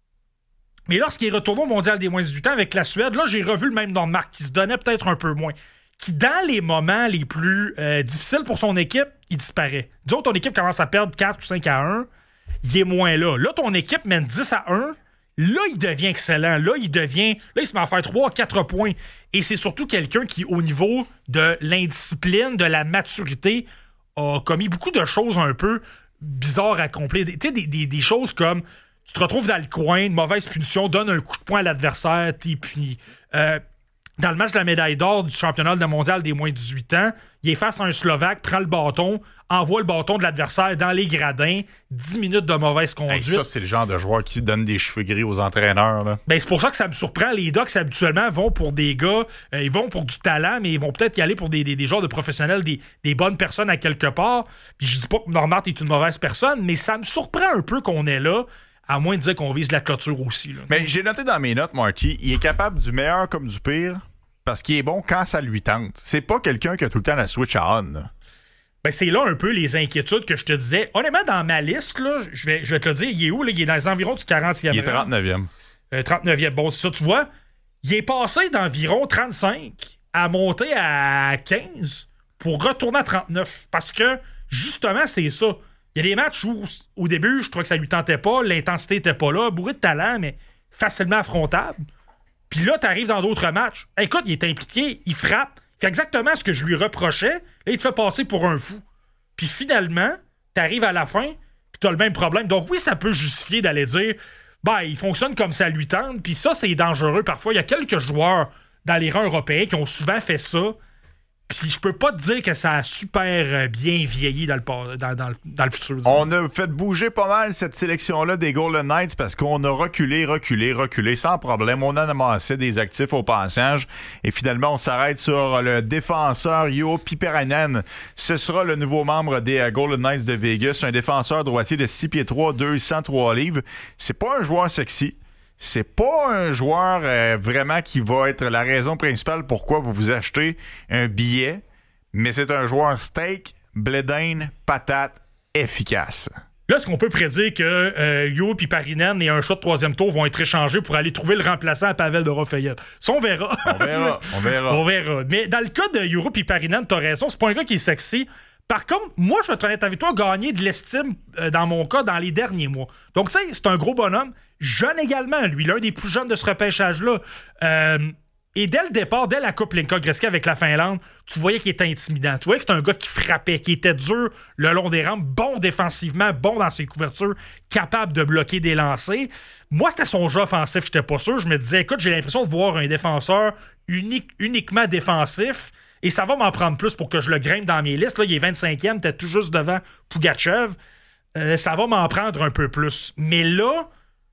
Mais lorsqu'il est retourné au mondial des moins de dix-huit ans avec la Suède, là, j'ai revu le même Nordmark qui se donnait peut-être un peu moins. Qui, dans les moments les plus euh, difficiles pour son équipe, il disparaît. Disons, ton équipe commence à perdre quatre ou cinq à un, il est moins là. Là, ton équipe mène dix à un. Là, il devient excellent. Là, il devient. Là, il se met à faire trois à quatre points. Et c'est surtout quelqu'un qui, au niveau de l'indiscipline, de la maturité, a commis beaucoup de choses un peu bizarres à accomplir. Tu sais, des, des, des choses comme tu te retrouves dans le coin, une mauvaise punition, donne un coup de poing à l'adversaire, t'es puni. Euh, dans le match de la médaille d'or du championnat mondial des moins de dix-huit ans, il est face à un Slovaque, prend le bâton, envoie le bâton de l'adversaire dans les gradins, dix minutes de mauvaise conduite. Hey, ça, c'est le genre de joueur qui donne des cheveux gris aux entraîneurs. Là. Ben, c'est pour ça que ça me surprend. Les Ducks, habituellement, vont pour des gars, euh, ils vont pour du talent, mais ils vont peut-être y aller pour des, des, des genres de professionnels, des, des bonnes personnes à quelque part. Puis je dis pas que Nordmark est une mauvaise personne, mais ça me surprend un peu qu'on est là, à moins de dire qu'on vise la clôture aussi. Là. Mais j'ai noté dans mes notes, Marty, il est capable du meilleur comme du pire, parce qu'il est bon quand ça lui tente. C'est pas quelqu'un qui a tout le temps la switch à on. Là. Ben, c'est là un peu les inquiétudes que je te disais. Honnêtement, dans ma liste, là, je, vais, je vais te le dire, il est où? Là? Il est dans les environs du quarantième. Il est trente-neuvième. Euh, trente-neuvième. Bon, c'est ça, tu vois. Il est passé d'environ trente-cinq à monter à quinze pour retourner à trente-neuf. Parce que, justement, c'est ça. Il y a des matchs où, au début, je trouvais que ça lui tentait pas, l'intensité était pas là, bourré de talent, mais facilement affrontable. Puis là, t'arrives dans d'autres matchs. Écoute, il est impliqué, il frappe. Il fait exactement ce que je lui reprochais. Là, il te fait passer pour un fou. Puis finalement, t'arrives à la fin, puis t'as le même problème. Donc oui, ça peut justifier d'aller dire, ben, il fonctionne comme ça lui tente. Puis ça, c'est dangereux parfois. Il y a quelques joueurs dans les rangs européens qui ont souvent fait ça. Puis je peux pas te dire que ça a super bien vieilli dans le, dans, dans, dans le futur. Disons. On a fait bouger pas mal cette sélection-là des Golden Knights parce qu'on a reculé, reculé, reculé sans problème. On a amassé des actifs au passage. Et finalement, on s'arrête sur le défenseur Juho Piperainen. Ce sera le nouveau membre des Golden Knights de Vegas. Un défenseur droitier de six pieds trois, deux cent trois livres. C'est pas un joueur sexy. C'est pas un joueur euh, vraiment qui va être la raison principale pourquoi vous vous achetez un billet, mais c'est un joueur steak, blédine, patate, efficace. Là, est-ce qu'on peut prédire que euh, Juho Piperainen et un choix de troisième tour vont être échangés pour aller trouver le remplaçant à Pavel Dorofeyev? Ça, on verra. On verra, on verra. On verra. Mais dans le cas de Juho Piperainen, t'as raison, c'est pas un gars qui est sexy. Par contre, moi, je vais être honnête avec toi, gagner de l'estime, euh, dans mon cas, dans les derniers mois. Donc, tu sais, c'est un gros bonhomme. Jeune également, lui, l'un des plus jeunes de ce repêchage-là. Euh, et dès le départ, dès la Coupe Linka-Gretzky avec la Finlande, tu voyais qu'il était intimidant. Tu voyais que c'était un gars qui frappait, qui était dur le long des rampes, bon défensivement, bon dans ses couvertures, capable de bloquer des lancers. Moi, c'était son jeu offensif, j'étais pas sûr. Je me disais, écoute, j'ai l'impression de voir un défenseur unique, uniquement défensif. Et ça va m'en prendre plus pour que je le grimpe dans mes listes. Là, il est vingt-cinquième, t'es tout juste devant Pougatchev. Euh, ça va m'en prendre un peu plus. Mais là,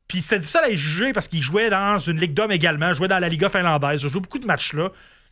Puis c'était difficile à les juger parce qu'il jouait dans une ligue d'hommes également, jouait dans la Liga finlandaise, il a joué beaucoup de matchs là.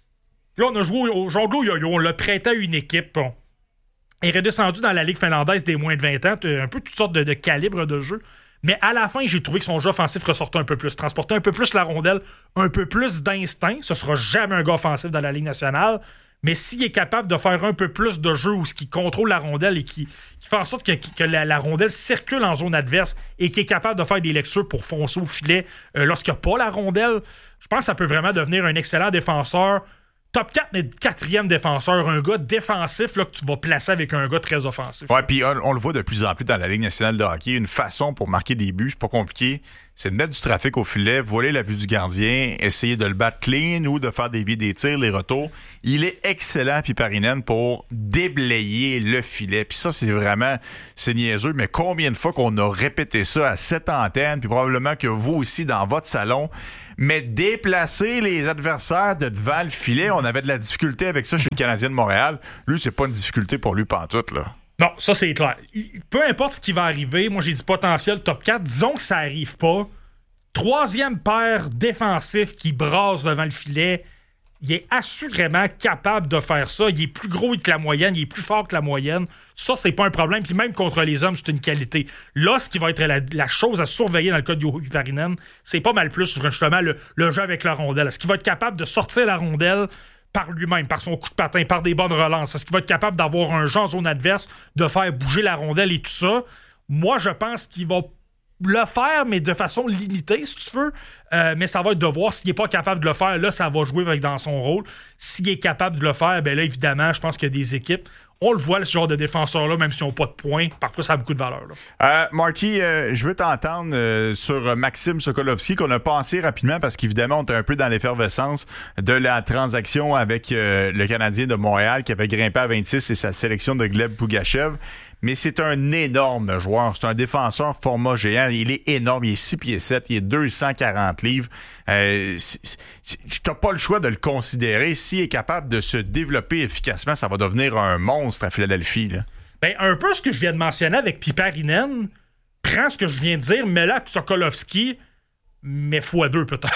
Là, on a joué au Jongleur Yo-Yo, on l'a prêté à une équipe. Bon. Il est redescendu dans la Ligue finlandaise des moins de vingt ans, un peu toutes sortes de, de calibres de jeu. Mais à la fin, j'ai trouvé que son jeu offensif ressortait un peu plus, transportait un peu plus la rondelle, un peu plus d'instinct. Ce sera jamais un gars offensif dans la Ligue nationale. Mais s'il est capable de faire un peu plus de jeu où ce qui contrôle la rondelle et qui, qui fait en sorte que, que la, la rondelle circule en zone adverse et qui est capable de faire des lectures pour foncer au filet euh, lorsqu'il n'y a pas la rondelle, je pense que ça peut vraiment devenir un excellent défenseur. Top quatre, mais quatrième défenseur, un gars défensif là, que tu vas placer avec un gars très offensif. Ouais, puis on, on le voit de plus en plus dans la Ligue nationale de hockey. Une façon pour marquer des buts, c'est pas compliqué. C'est de mettre du trafic au filet, voiler la vue du gardien, essayer de le battre clean ou de faire dévier des tirs, les retours. Il est excellent, Piparinen, pour déblayer le filet. Puis ça, c'est vraiment, c'est niaiseux, mais combien de fois qu'on a répété ça à cette antenne, puis probablement que vous aussi dans votre salon, mais déplacer les adversaires de devant le filet, on avait de la difficulté avec ça chez le Canadien de Montréal. Lui, c'est pas une difficulté pour lui pantoute, là. Non, ça c'est clair. Peu importe ce qui va arriver, moi j'ai dit potentiel top quatre, disons que ça arrive pas. Troisième paire défensif qui brasse devant le filet, il est assurément capable de faire ça. Il est plus gros que la moyenne, il est plus fort que la moyenne. Ça, c'est pas un problème. Puis même contre les hommes, c'est une qualité. Là, ce qui va être la, la chose à surveiller dans le cas de Juho Piparinen, c'est pas mal plus sur justement le, le jeu avec la rondelle. Est-ce qu'il va être capable de sortir la rondelle par lui-même, par son coup de patin, par des bonnes relances? Est-ce qu'il va être capable d'avoir un jeu en zone adverse, de faire bouger la rondelle et tout ça? Moi, je pense qu'il va le faire, mais de façon limitée, si tu veux. Euh, mais ça va être de voir s'il n'est pas capable de le faire. Là, ça va jouer avec dans son rôle. S'il est capable de le faire, bien là, évidemment, je pense qu'il y a des équipes. On le voit, ce genre de défenseurs-là, même s'ils n'ont pas de points, parfois ça a beaucoup de valeur. Là. Euh, Marty, euh, je veux t'entendre euh, sur Maxime Sokolovski, qu'on a passé rapidement parce qu'évidemment, on était un peu dans l'effervescence de la transaction avec euh, le Canadien de Montréal qui avait grimpé à vingt-six et sa sélection de Gleb Pougachev. Mais c'est un énorme joueur. C'est un défenseur format géant. Il est énorme. Il est six pieds sept. Il est deux cent quarante livres. Euh, tu n'as pas le choix de le considérer. S'il est capable de se développer efficacement, ça va devenir un monstre à Philadelphie. Là. Ben, un peu ce que je viens de mentionner avec Piparinen. Prends ce que je viens de dire, mets-le à Sokolovski, mais fois deux peut-être.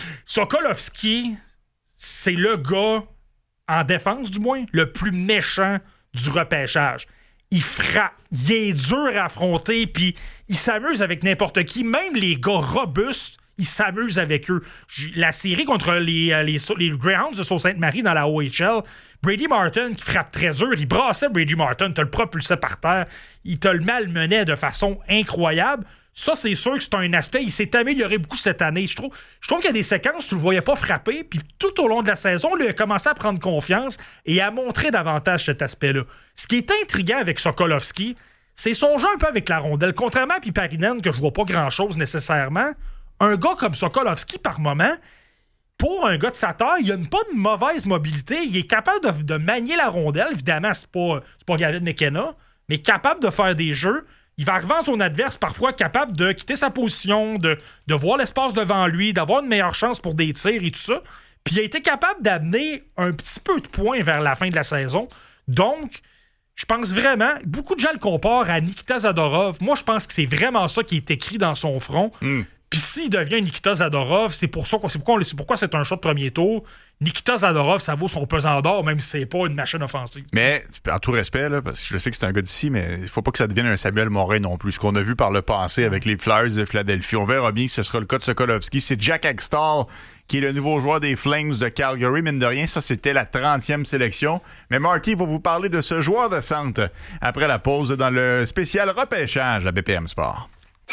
Sokolovski, c'est le gars, en défense du moins, le plus méchant du repêchage. Il frappe, il est dur à affronter, puis il s'amuse avec n'importe qui. Même les gars robustes, il s'amuse avec eux. La série contre les, les, les Greyhounds de Sault-Sainte-Marie dans la O H L, Brady Martin qui frappe très dur, il brassait Brady Martin, te le propulsait par terre, il te le malmenait de façon incroyable. Ça, c'est sûr que c'est un aspect. Il s'est amélioré beaucoup cette année. Je trouve, je trouve qu'il y a des séquences où tu le voyais pas frapper, puis tout au long de la saison, il a commencé à prendre confiance et à montrer davantage cet aspect-là. Ce qui est intriguant avec Sokolovski, c'est son jeu un peu avec la rondelle. Contrairement à Piparinen, que je vois pas grand-chose nécessairement, un gars comme Sokolovski, par moment, pour un gars de sa taille, il a pas de mauvaise mobilité. Il est capable de, de manier la rondelle. Évidemment, c'est pas, c'est pas Gavin McKenna, mais capable de faire des jeux. Il va arriver en zone adverse, parfois capable de quitter sa position, de, de voir l'espace devant lui, d'avoir une meilleure chance pour des tirs et tout ça. Puis il a été capable d'amener un petit peu de points vers la fin de la saison. Donc, je pense vraiment, beaucoup de gens le comparent à Nikita Zadorov. Moi, je pense que c'est vraiment ça qui est écrit dans son front. Mm. Puis s'il devient Nikita Zadorov, c'est pour ça, c'est pourquoi, c'est pourquoi c'est un choix de premier tour. Nikita Zadorov, ça vaut son pesant d'or, même si c'est pas une machine offensive. Mais, en tout respect, là, parce que je sais que c'est un gars d'ici, mais il faut pas que ça devienne un Samuel Morin non plus. Ce qu'on a vu par le passé avec les Flyers de Philadelphie. On verra bien que ce sera le cas de Sokolovski. C'est Jack Hextall qui est le nouveau joueur des Flames de Calgary. Mine de rien, ça, c'était la trentième sélection. Mais Marty va vous parler de ce joueur de centre après la pause dans le spécial repêchage à B P M Sport.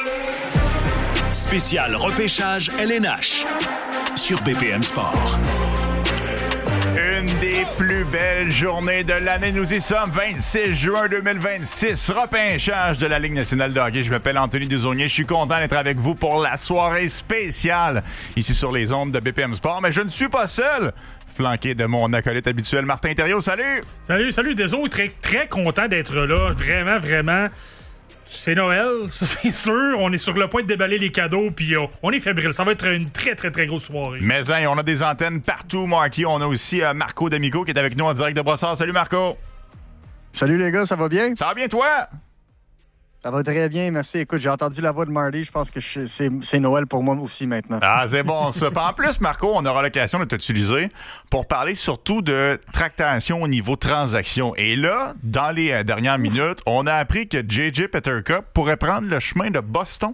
Spécial repêchage L N H sur B P M Sport. Une des plus belles journées de l'année. Nous y sommes, vingt-six juin deux mille vingt-six. Repêchage de la Ligue nationale de hockey. Je m'appelle Anthony Desaulniers. Je suis content d'être avec vous pour la soirée spéciale ici sur les ondes de B P M Sport. Mais je ne suis pas seul. Flanqué de mon acolyte habituel, Martin Thériault. Salut! Salut, salut. Désolé, très, très content d'être là. Vraiment, vraiment. C'est Noël, ça c'est sûr. On est sur le point de déballer les cadeaux, puis euh, on est fébrile. Ça va être une très, très, très grosse soirée. Mais hein, on a des antennes partout, Marty. On a aussi euh, Marco D'Amico qui est avec nous en direct de Brossard. Salut, Marco. Salut, les gars, ça va bien? Ça va bien, toi? Ça va très bien, merci. Écoute, j'ai entendu la voix de Marty. Je pense que je, c'est, c'est Noël pour moi aussi maintenant. Ah, c'est bon ça. En plus, Marco, on aura l'occasion de t'utiliser pour parler surtout de tractation au niveau transaction. Et là, dans les euh, dernières minutes, on a appris que J J Peterka pourrait prendre le chemin de Boston.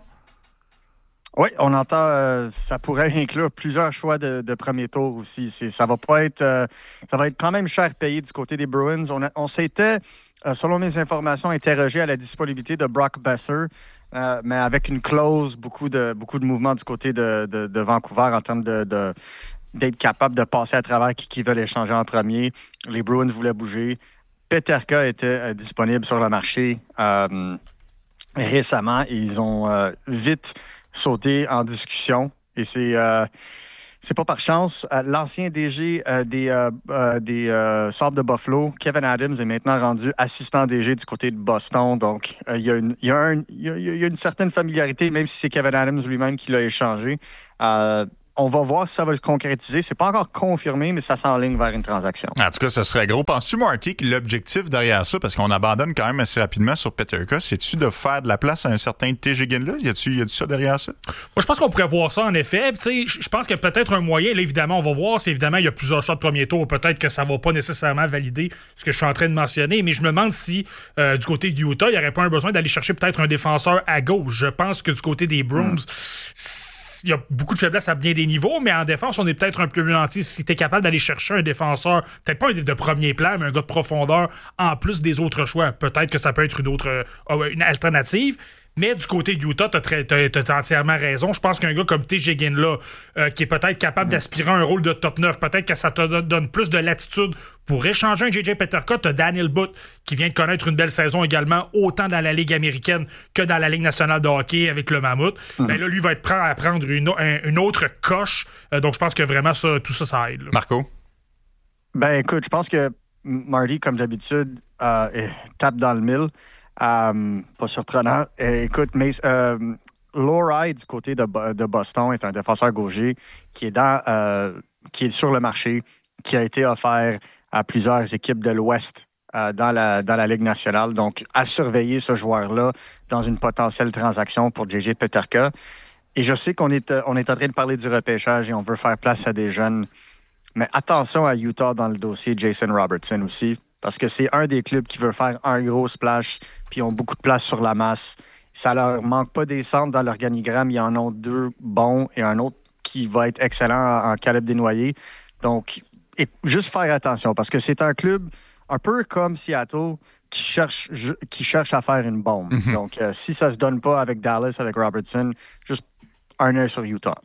Oui, on entend, euh, ça pourrait inclure plusieurs choix de, de premier tour aussi. C'est, ça va pas être, euh, ça va être quand même cher payé du côté des Bruins. On, a, on s'était, euh, selon mes informations, interrogé à la disponibilité de Brock Besser, euh, mais avec une clause, beaucoup de, beaucoup de mouvements du côté de, de, de Vancouver en termes de, de, d'être capable de passer à travers qui, qui veulent échanger en premier. Les Bruins voulaient bouger. Peterka était euh, disponible sur le marché euh, récemment et ils ont euh, vite sauté en discussion. Et c'est, euh, c'est pas par chance. Euh, l'ancien D G euh, des, euh, euh, des euh, Sabres de Buffalo, Kevin Adams, est maintenant rendu assistant D G du côté de Boston. Donc, euh, il y a une, il y a un, il y a, il y a une certaine familiarité, même si c'est Kevin Adams lui-même qui l'a échangé. Euh, On va voir si ça va se concrétiser. C'est pas encore confirmé, mais ça s'enligne vers une transaction. En tout cas, ça serait gros. Penses-tu, Marty, que l'objectif derrière ça, parce qu'on abandonne quand même assez rapidement sur Peterka, c'est-tu de faire de la place à un certain T J Ginn-là? Y a-tu, y a-tu ça derrière ça? Moi, je pense qu'on pourrait voir ça, en effet. Je pense qu'il y a peut-être un moyen. Là, évidemment, on va voir. C'est évidemment, il y a plusieurs choix de premier tour. Peut-être que ça va pas nécessairement valider ce que je suis en train de mentionner. Mais je me demande si, euh, du côté de Utah, il n'y aurait pas un besoin d'aller chercher peut-être un défenseur à gauche. Je pense que du côté des Bruins, mm. il y a beaucoup de faiblesses à bien des niveaux, mais en défense, on est peut-être un peu plus nantis. Si tu es capable d'aller chercher un défenseur, peut-être pas un de premier plan, mais un gars de profondeur, en plus des autres choix, peut-être que ça peut être une autre euh, une alternative. Mais du côté de Utah, tu as entièrement raison. Je pense qu'un gars comme T J Ginn, là, euh, qui est peut-être capable d'aspirer à un rôle de top neuf, peut-être que ça te donne, donne plus de latitude pour échanger un J J Peterka. Tu as Daniel Butt, qui vient de connaître une belle saison également, autant dans la Ligue américaine que dans la Ligue nationale de hockey avec le Mammouth. Mm-hmm. Ben là, lui va être prêt à prendre une, un, une autre coche. Euh, donc, je pense que vraiment, ça, tout ça, ça aide. Là. Marco? Ben, écoute, je pense que Marty, comme d'habitude, euh, tape dans le mille. Euh, pas surprenant. Euh, écoute, mais euh, Lohrei du côté de, de Boston est un défenseur gaucher qui est dans, euh, qui est sur le marché, qui a été offert à plusieurs équipes de l'Ouest euh, dans la dans la Ligue nationale. Donc, à surveiller ce joueur-là dans une potentielle transaction pour J J Peterka. Et je sais qu'on est on est en train de parler du repêchage et on veut faire place à des jeunes, mais attention à Utah dans le dossier Jason Robertson aussi. Parce que c'est un des clubs qui veut faire un gros splash, puis ils ont beaucoup de place sur la masse. Ça leur manque pas des centres dans l'organigramme. Il y en a deux bons et un autre qui va être excellent en, en Caleb Desnoyers. Donc, et juste faire attention, parce que c'est un club un peu comme Seattle qui cherche, qui cherche à faire une bombe. Mm-hmm. Donc, euh, si ça se donne pas avec Dallas, avec Robertson, juste un œil sur Utah.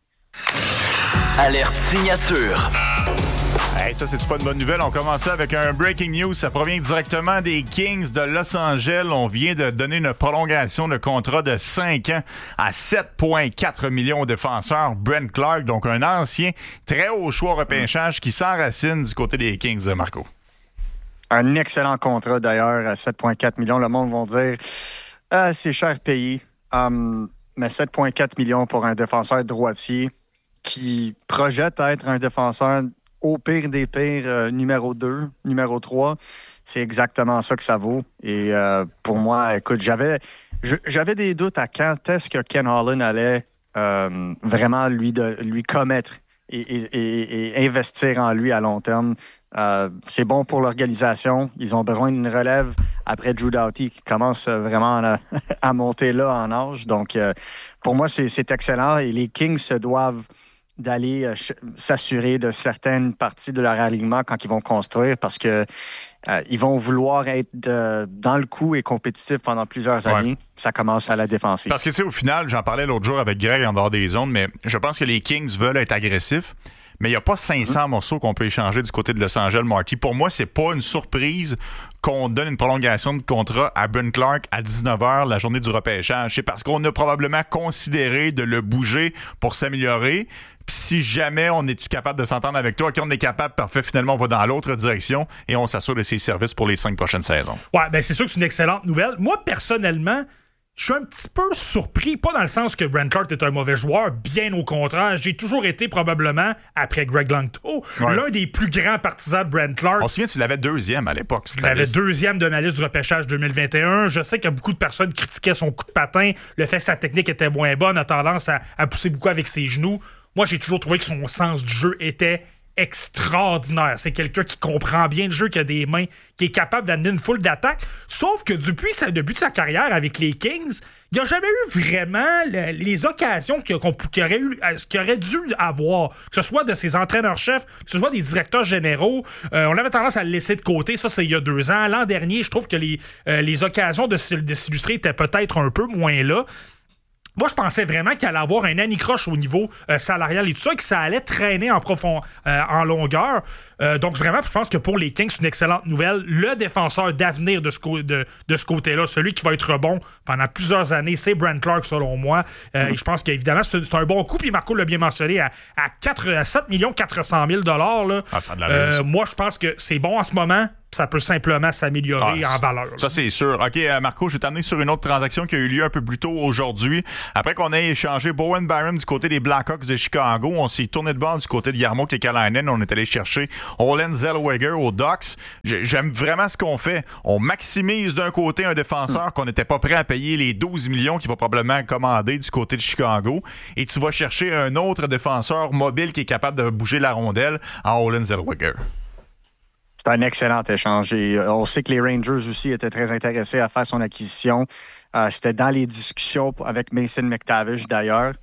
Alerte signature. Hey, ça, c'est pas une bonne nouvelle. On commence avec un breaking news. Ça provient directement des Kings de Los Angeles. On vient de donner une prolongation de contrat de cinq ans à sept virgule quatre millions au défenseur Brent Clark, donc un ancien très haut choix au repêchage qui s'enracine du côté des Kings, Marco. Un excellent contrat, d'ailleurs, à sept virgule quatre millions. Le monde va dire ah, c'est cher payé. Um, mais sept virgule quatre millions pour un défenseur droitier qui projette être un défenseur au pire des pires, euh, numéro deux, numéro trois, c'est exactement ça que ça vaut. Et euh, pour moi, écoute, j'avais je, j'avais des doutes à quand est-ce que Ken Holland allait euh, vraiment lui, de, lui commettre et, et, et, et investir en lui à long terme. Euh, c'est bon pour l'organisation. Ils ont besoin d'une relève après Drew Doughty qui commence vraiment à, à monter là en âge. Donc, euh, pour moi, c'est, c'est excellent. Et les Kings se doivent d'aller euh, ch- s'assurer de certaines parties de leur alignement quand ils vont construire parce que euh, ils vont vouloir être de, dans le coup et compétitifs pendant plusieurs années. Ouais. Ça commence à la défensive. Parce que, tu sais, au final, j'en parlais l'autre jour avec Greg en dehors des zones, mais je pense que les Kings veulent être agressifs. Mais il n'y a pas cinq cents mmh. morceaux qu'on peut échanger du côté de Los Angeles, Marty. Pour moi, c'est pas une surprise qu'on donne une prolongation de contrat à Brent Clark à dix-neuf heures la journée du repêchage. C'est parce qu'on a probablement considéré de le bouger pour s'améliorer. Puis si jamais on est-tu capable de s'entendre avec toi, qu'on est capable, parfait, finalement, on va dans l'autre direction et on s'assure de ses services pour les cinq prochaines saisons. Ouais, ben c'est sûr que c'est une excellente nouvelle. Moi, personnellement, je suis un petit peu surpris, pas dans le sens que Brent Clark est un mauvais joueur, bien au contraire. J'ai toujours été probablement, après Greg Langto, ouais. l'un des plus grands partisans de Brent Clark. On se souvient, tu l'avais deuxième à l'époque. Je l'avais deuxième de ma liste du repêchage deux mille vingt et un. Je sais que beaucoup de personnes critiquaient son coup de patin, le fait que sa technique était moins bonne, a tendance à, à pousser beaucoup avec ses genoux. Moi, j'ai toujours trouvé que son sens du jeu était extraordinaire. C'est quelqu'un qui comprend bien le jeu, qui a des mains, qui est capable d'amener une foule d'attaques. Sauf que depuis le début de sa carrière avec les Kings, il n'a jamais eu vraiment le, les occasions qu'il, qu'on, qu'il, aurait eu, qu'il aurait dû avoir. Que ce soit de ses entraîneurs-chefs, que ce soit des directeurs généraux. Euh, on avait tendance à le laisser de côté. Ça, c'est il y a deux ans. L'an dernier, je trouve que les, euh, les occasions de, de s'illustrer étaient peut-être un peu moins là. Moi, je pensais vraiment qu'il allait avoir un anicroche au niveau euh, salarial et tout ça, que ça allait traîner en profond, euh, en longueur. Euh, donc, vraiment, je pense que pour les Kings, c'est une excellente nouvelle. Le défenseur d'avenir de ce, co- de, de ce côté-là, celui qui va être bon pendant plusieurs années, c'est Brent Clark, selon moi. Euh, mm-hmm. Et je pense qu'évidemment, c'est, c'est un bon coup. Puis Marco l'a bien mentionné, à, à, quatre, à sept millions quatre cent mille dollars. Là, ah, ça a de la euh, moi, je pense que c'est bon en ce moment. Ça peut simplement s'améliorer ah, en valeur. Ça, c'est sûr. OK, euh, Marco, je vais t'amener sur une autre transaction qui a eu lieu un peu plus tôt aujourd'hui. Après qu'on ait échangé Bowen Byram du côté des Blackhawks de Chicago, on s'est tourné de bord du côté de Jarmo Kekalainen. On est allé chercher Olen Zellweger aux Ducks. J'aime vraiment ce qu'on fait. On maximise d'un côté un défenseur mm. qu'on n'était pas prêt à payer les douze millions qu'il va probablement commander du côté de Chicago. Et tu vas chercher un autre défenseur mobile qui est capable de bouger la rondelle en Olen Zellweger. C'est un excellent échange. Et on sait que les Rangers aussi étaient très intéressés à faire son acquisition. Euh, c'était dans les discussions avec Mason McTavish, d'ailleurs.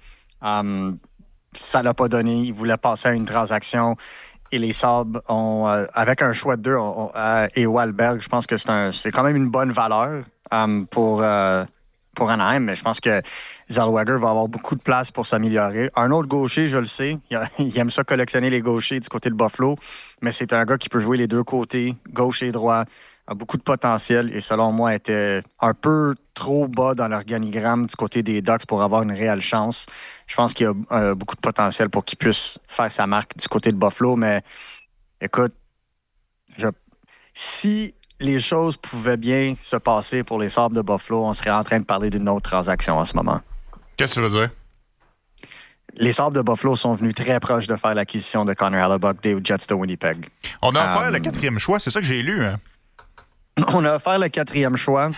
Um, ça l'a pas donné. Ils voulaient passer à une transaction. Et les Sabres, ont, euh, avec un choix de deux, on, euh, et Wahlberg, je pense que c'est, un, c'est quand même une bonne valeur um, pour, euh, pour Anaheim. Mais je pense que Zellweger va avoir beaucoup de place pour s'améliorer. Un autre gaucher, je le sais, il, a, il aime ça collectionner les gauchers du côté de Buffalo, mais c'est un gars qui peut jouer les deux côtés, gauche et droit, a beaucoup de potentiel et selon moi était un peu trop bas dans l'organigramme du côté des Ducks pour avoir une réelle chance. Je pense qu'il y a euh, beaucoup de potentiel pour qu'il puisse faire sa marque du côté de Buffalo, mais écoute, je, si les choses pouvaient bien se passer pour les Sabres de Buffalo, on serait en train de parler d'une autre transaction en ce moment. Qu'est-ce que tu veux dire? Les Sabres de Buffalo sont venus très proches de faire l'acquisition de Connor Hellebuyck des Jets de Winnipeg. On a offert um, le quatrième choix, c'est ça que j'ai lu. Hein? On a offert le quatrième choix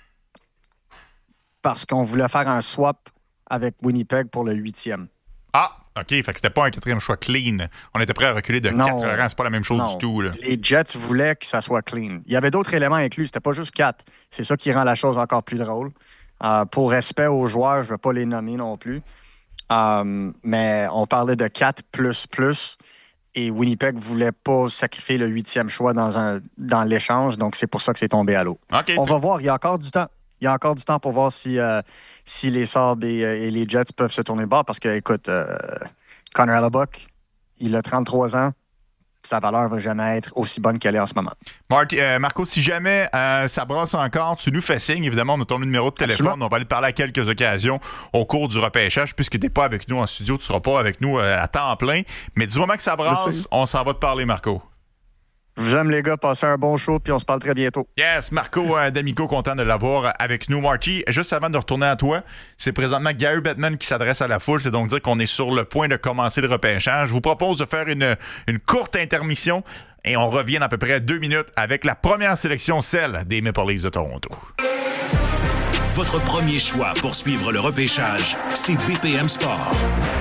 parce qu'on voulait faire un swap avec Winnipeg pour le huitième. Ah, OK. Fait que c'était pas un quatrième choix clean. On était prêt à reculer de non, quatre rangs. C'est pas la même chose non. du tout. Là. Les Jets voulaient que ça soit clean. Il y avait d'autres éléments inclus. C'était pas juste quatre. C'est ça qui rend la chose encore plus drôle. Euh, pour respect aux joueurs, je ne vais pas les nommer non plus. Um, mais on parlait de quatre plus plus et Winnipeg ne voulait pas sacrifier le huitième choix dans, un, dans l'échange, donc c'est pour ça que c'est tombé à l'eau. Okay, on va voir, il y a encore du temps. Il y a encore du temps pour voir si, euh, si les Sabres et, et les Jets peuvent se tourner de bord parce que, écoute, euh, Connor Hellebuyck, il a trente-trois ans. Sa valeur ne va jamais être aussi bonne qu'elle est en ce moment. Marty, euh, Marco, si jamais euh, ça brasse encore, tu nous fais signe. Évidemment, on a ton numéro de téléphone. Absolument. On va aller te parler à quelques occasions au cours du repêchage. Puisque tu n'es pas avec nous en studio, tu ne seras pas avec nous euh, à temps plein. Mais du moment que ça brasse, on s'en va te parler, Marco. Je vous aime, les gars. Passez un bon show, puis on se parle très bientôt. Yes, Marco euh, D'Amico, content de l'avoir avec nous. Marty, juste avant de retourner à toi, c'est présentement Gary Bettman qui s'adresse à la foule. C'est donc dire qu'on est sur le point de commencer le repêchage. Je vous propose de faire une, une courte intermission et on revient dans à peu près deux minutes avec la première sélection, celle des Maple Leafs de Toronto. Votre premier choix pour suivre le repêchage, c'est B P M Sport.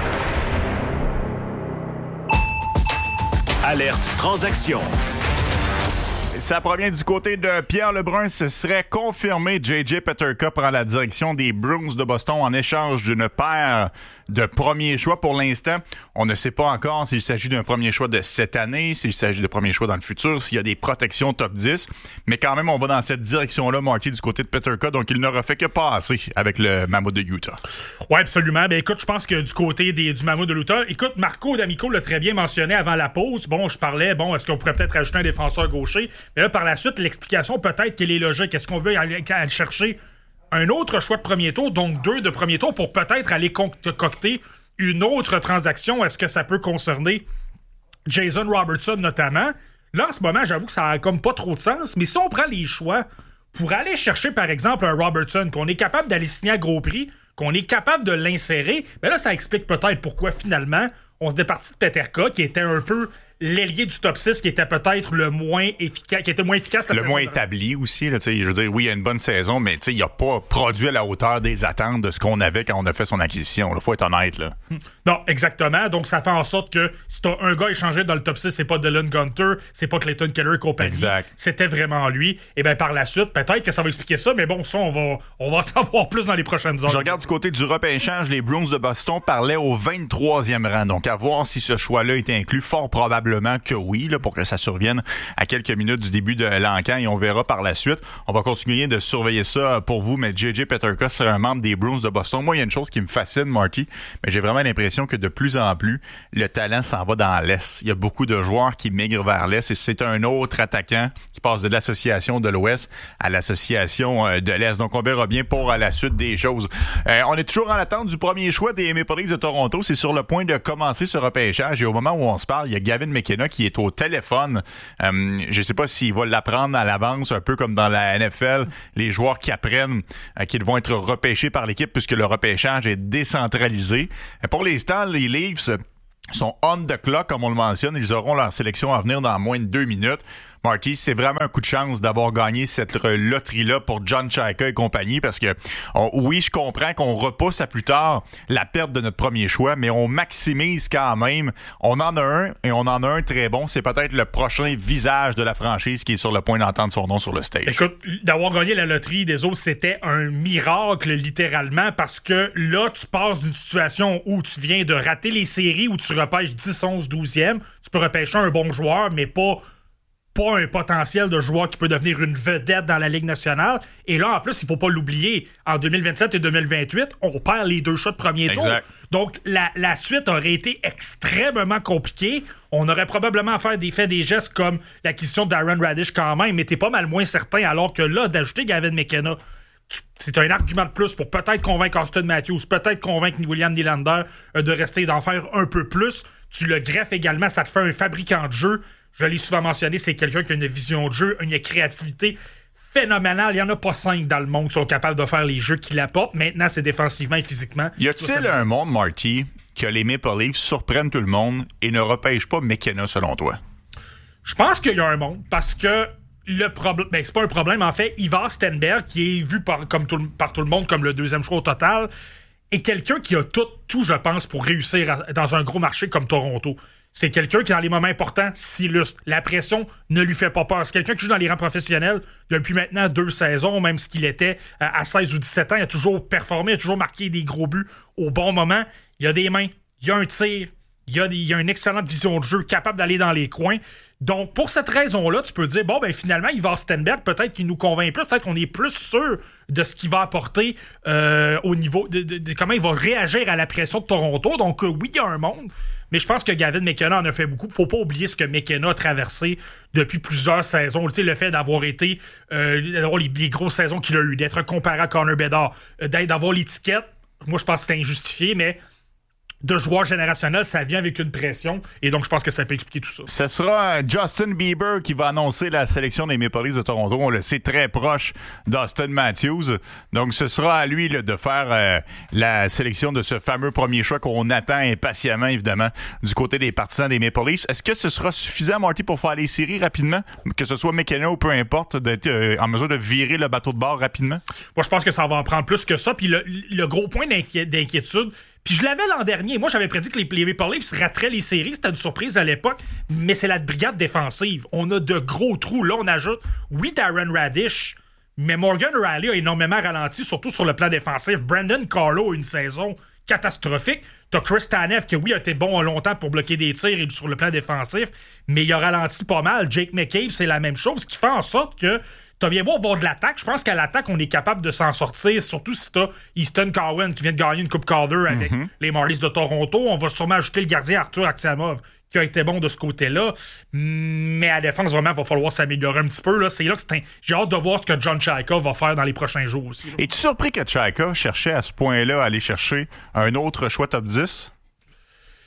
Alerte transaction. Ça provient du côté de Pierre Lebrun. Ce serait confirmé. J J Peterka prend la direction des Bruins de Boston en échange d'une paire de premiers choix. Pour l'instant, on ne sait pas encore s'il s'agit d'un premier choix de cette année, s'il s'agit de premier choix dans le futur, s'il y a des protections top dix. Mais quand même, on va dans cette direction-là, Marty, du côté de Peterka. Donc, il n'aura fait que passer avec le Mammoth de Utah. Oui, absolument. Ben, écoute, je pense que du côté des, du Mammoth de Utah, écoute, Marco D'Amico l'a très bien mentionné avant la pause. Bon, je parlais, bon, est-ce qu'on pourrait peut-être rajouter un défenseur gaucher? Mais là, par la suite, l'explication peut-être qu'elle est logique. Est-ce qu'on veut aller, aller chercher un autre choix de premier tour, donc deux de premier tour, pour peut-être aller concocter une autre transaction? Est-ce que ça peut concerner Jason Robertson notamment? Là, en ce moment, j'avoue que ça a comme pas trop de sens, mais si on prend les choix pour aller chercher, par exemple, un Robertson, qu'on est capable d'aller signer à gros prix, qu'on est capable de l'insérer, ben là, ça explique peut-être pourquoi, finalement, on se départit de Peterka, qui était un peu l'ailier du top six, qui était peut-être le moins efficace, qui était moins efficace la le saison moins dernière. établi aussi. Là, je veux dire, oui, il y a une bonne saison, mais il n'a pas produit à la hauteur des attentes de ce qu'on avait quand on a fait son acquisition. Il faut être honnête. Là. Non, exactement. Donc, ça fait en sorte que si t'as un gars échangé dans le top six, c'est pas Dylan Gunter, c'est pas Clayton Keller et compagnie. Exact. C'était vraiment lui. Et bien, par la suite, peut-être que ça va expliquer ça, mais bon, ça, on va, on va en savoir plus dans les prochaines heures. Je regarde du côté du repêchage, les Bruins de Boston parlaient au vingt-troisième rang. Donc, à voir si ce choix-là est inclus. Fort probablement que oui, là, pour que ça survienne à quelques minutes du début de l'encan, et on verra par la suite. On va continuer de surveiller ça pour vous, mais J J Peterka serait un membre des Bruins de Boston. Moi, il y a une chose qui me fascine, Marty, mais j'ai vraiment l'impression que de plus en plus, le talent s'en va dans l'Est. Il y a beaucoup de joueurs qui migrent vers l'Est, et c'est un autre attaquant qui passe de l'association de l'Ouest à l'association de l'Est. Donc, on verra bien pour la suite des choses. Euh, on est toujours en attente du premier choix des Maple Leafs de Toronto. C'est sur le point de commencer ce repêchage, et au moment où on se parle, il y a Gavin McKenna qui est au téléphone. Euh, je ne sais pas s'il va l'apprendre à l'avance, un peu comme dans la N F L, les joueurs qui apprennent euh, qu'ils vont être repêchés par l'équipe puisque le repêchage est décentralisé. Et pour l'instant, les Leafs sont on the clock, comme on le mentionne. Ils auront leur sélection à venir dans moins de deux minutes. Marty, c'est vraiment un coup de chance d'avoir gagné cette loterie-là pour John Chayka et compagnie, parce que on, oui, je comprends qu'on repousse à plus tard la perte de notre premier choix, mais on maximise quand même. On en a un, et on en a un très bon. C'est peut-être le prochain visage de la franchise qui est sur le point d'entendre son nom sur le stage. Écoute, d'avoir gagné la loterie des autres, c'était un miracle, littéralement, parce que là, tu passes d'une situation où tu viens de rater les séries, où tu repêches dix, onze, douzième. Tu peux repêcher un bon joueur, mais pas... pas un potentiel de joueur qui peut devenir une vedette dans la Ligue nationale. Et là, en plus, il ne faut pas l'oublier, en deux mille vingt-sept et deux mille vingt-huit, on perd les deux shots de premier tour. Exact. Donc, la, la suite aurait été extrêmement compliquée. On aurait probablement à faire des faits, des gestes comme l'acquisition d'Aaron Radish quand même, mais t'es pas mal moins certain, alors que là, d'ajouter Gavin McKenna, c'est un argument de plus pour peut-être convaincre Austin Matthews, peut-être convaincre William Nylander euh, de rester, d'en faire un peu plus. Tu le greffes également, ça te fait un fabricant de jeu. Je l'ai souvent mentionné, c'est quelqu'un qui a une vision de jeu, une créativité phénoménale. Il n'y en a pas cinq dans le monde qui sont capables de faire les jeux qu'il apporte. Maintenant, c'est défensivement et physiquement. Y a-t-il un monde, Marty, que les Maple Leafs surprennent tout le monde et ne repêchent pas McKenna, selon toi? Je pense qu'il y a un monde, parce que le problème, ben c'est pas un problème, en fait. Ivar Stenberg, qui est vu par, comme tout, par tout le monde comme le deuxième choix au total, est quelqu'un qui a tout, tout, je pense, pour réussir à, dans un gros marché comme Toronto. C'est quelqu'un qui, dans les moments importants, s'illustre. La pression ne lui fait pas peur. C'est quelqu'un qui joue dans les rangs professionnels depuis maintenant deux saisons, même ce qu'il était à seize ou dix-sept ans. Il a toujours performé, il a toujours marqué des gros buts au bon moment. Il a des mains, il a un tir, il a, des, il a une excellente vision de jeu, capable d'aller dans les coins. Donc, pour cette raison-là, tu peux dire, bon, ben finalement, Ivar Stenberg, peut-être qu'il nous convainc plus, peut-être qu'on est plus sûr de ce qu'il va apporter euh, au niveau de, de, de comment il va réagir à la pression de Toronto. Donc, euh, oui, il y a un monde, mais je pense que Gavin McKenna en a fait beaucoup. Faut pas oublier ce que McKenna a traversé depuis plusieurs saisons. Tu sais, le fait d'avoir été, euh, d'avoir les, les grosses saisons qu'il a eues, d'être comparé à Connor Bedard, euh, d'avoir l'étiquette, moi, je pense que c'est injustifié, mais de joueur générationnel, ça vient avec une pression, et donc je pense que ça peut expliquer tout ça. Ce sera Justin Bieber qui va annoncer la sélection des Maple Leafs de Toronto. On le sait, très proche d'Austin Matthews. Donc ce sera à lui là, de faire euh, la sélection de ce fameux premier choix qu'on attend impatiemment, évidemment, du côté des partisans des Maple Leafs. Est-ce que ce sera suffisant, Marty, pour faire les séries rapidement? Que ce soit McKenna ou peu importe, d'être euh, en mesure de virer le bateau de bord rapidement? Moi, je pense que ça va en prendre plus que ça. Puis le, le gros point d'inquié- d'inquiétude, puis je l'avais l'an dernier. Moi, j'avais prédit que les, les Maple Leafs rateraient les séries. C'était une surprise à l'époque, mais c'est la brigade défensive. On a de gros trous. Là, on ajoute, oui, Darren Radish, mais Morgan Rielly a énormément ralenti, surtout sur le plan défensif. Brandon Carlo a une saison catastrophique. T'as Chris Tanev, qui oui, a été bon longtemps pour bloquer des tirs et sur le plan défensif, mais il a ralenti pas mal. Jake McCabe, c'est la même chose, ce qui fait en sorte que t'as bien beau avoir de l'attaque. Je pense qu'à l'attaque, on est capable de s'en sortir, surtout si t'as Easton Cowan qui vient de gagner une Coupe Calder avec mm-hmm. les Marlies de Toronto. On va sûrement ajouter le gardien Arthur Aksiamov, qui a été bon de ce côté-là. Mais à la défense, vraiment, il va falloir s'améliorer un petit peu. Là. C'est là que c'est un... J'ai hâte de voir ce que John Chayka va faire dans les prochains jours aussi. Là. Es-tu surpris que Chayka cherchait à ce point-là à aller chercher un autre choix top dix?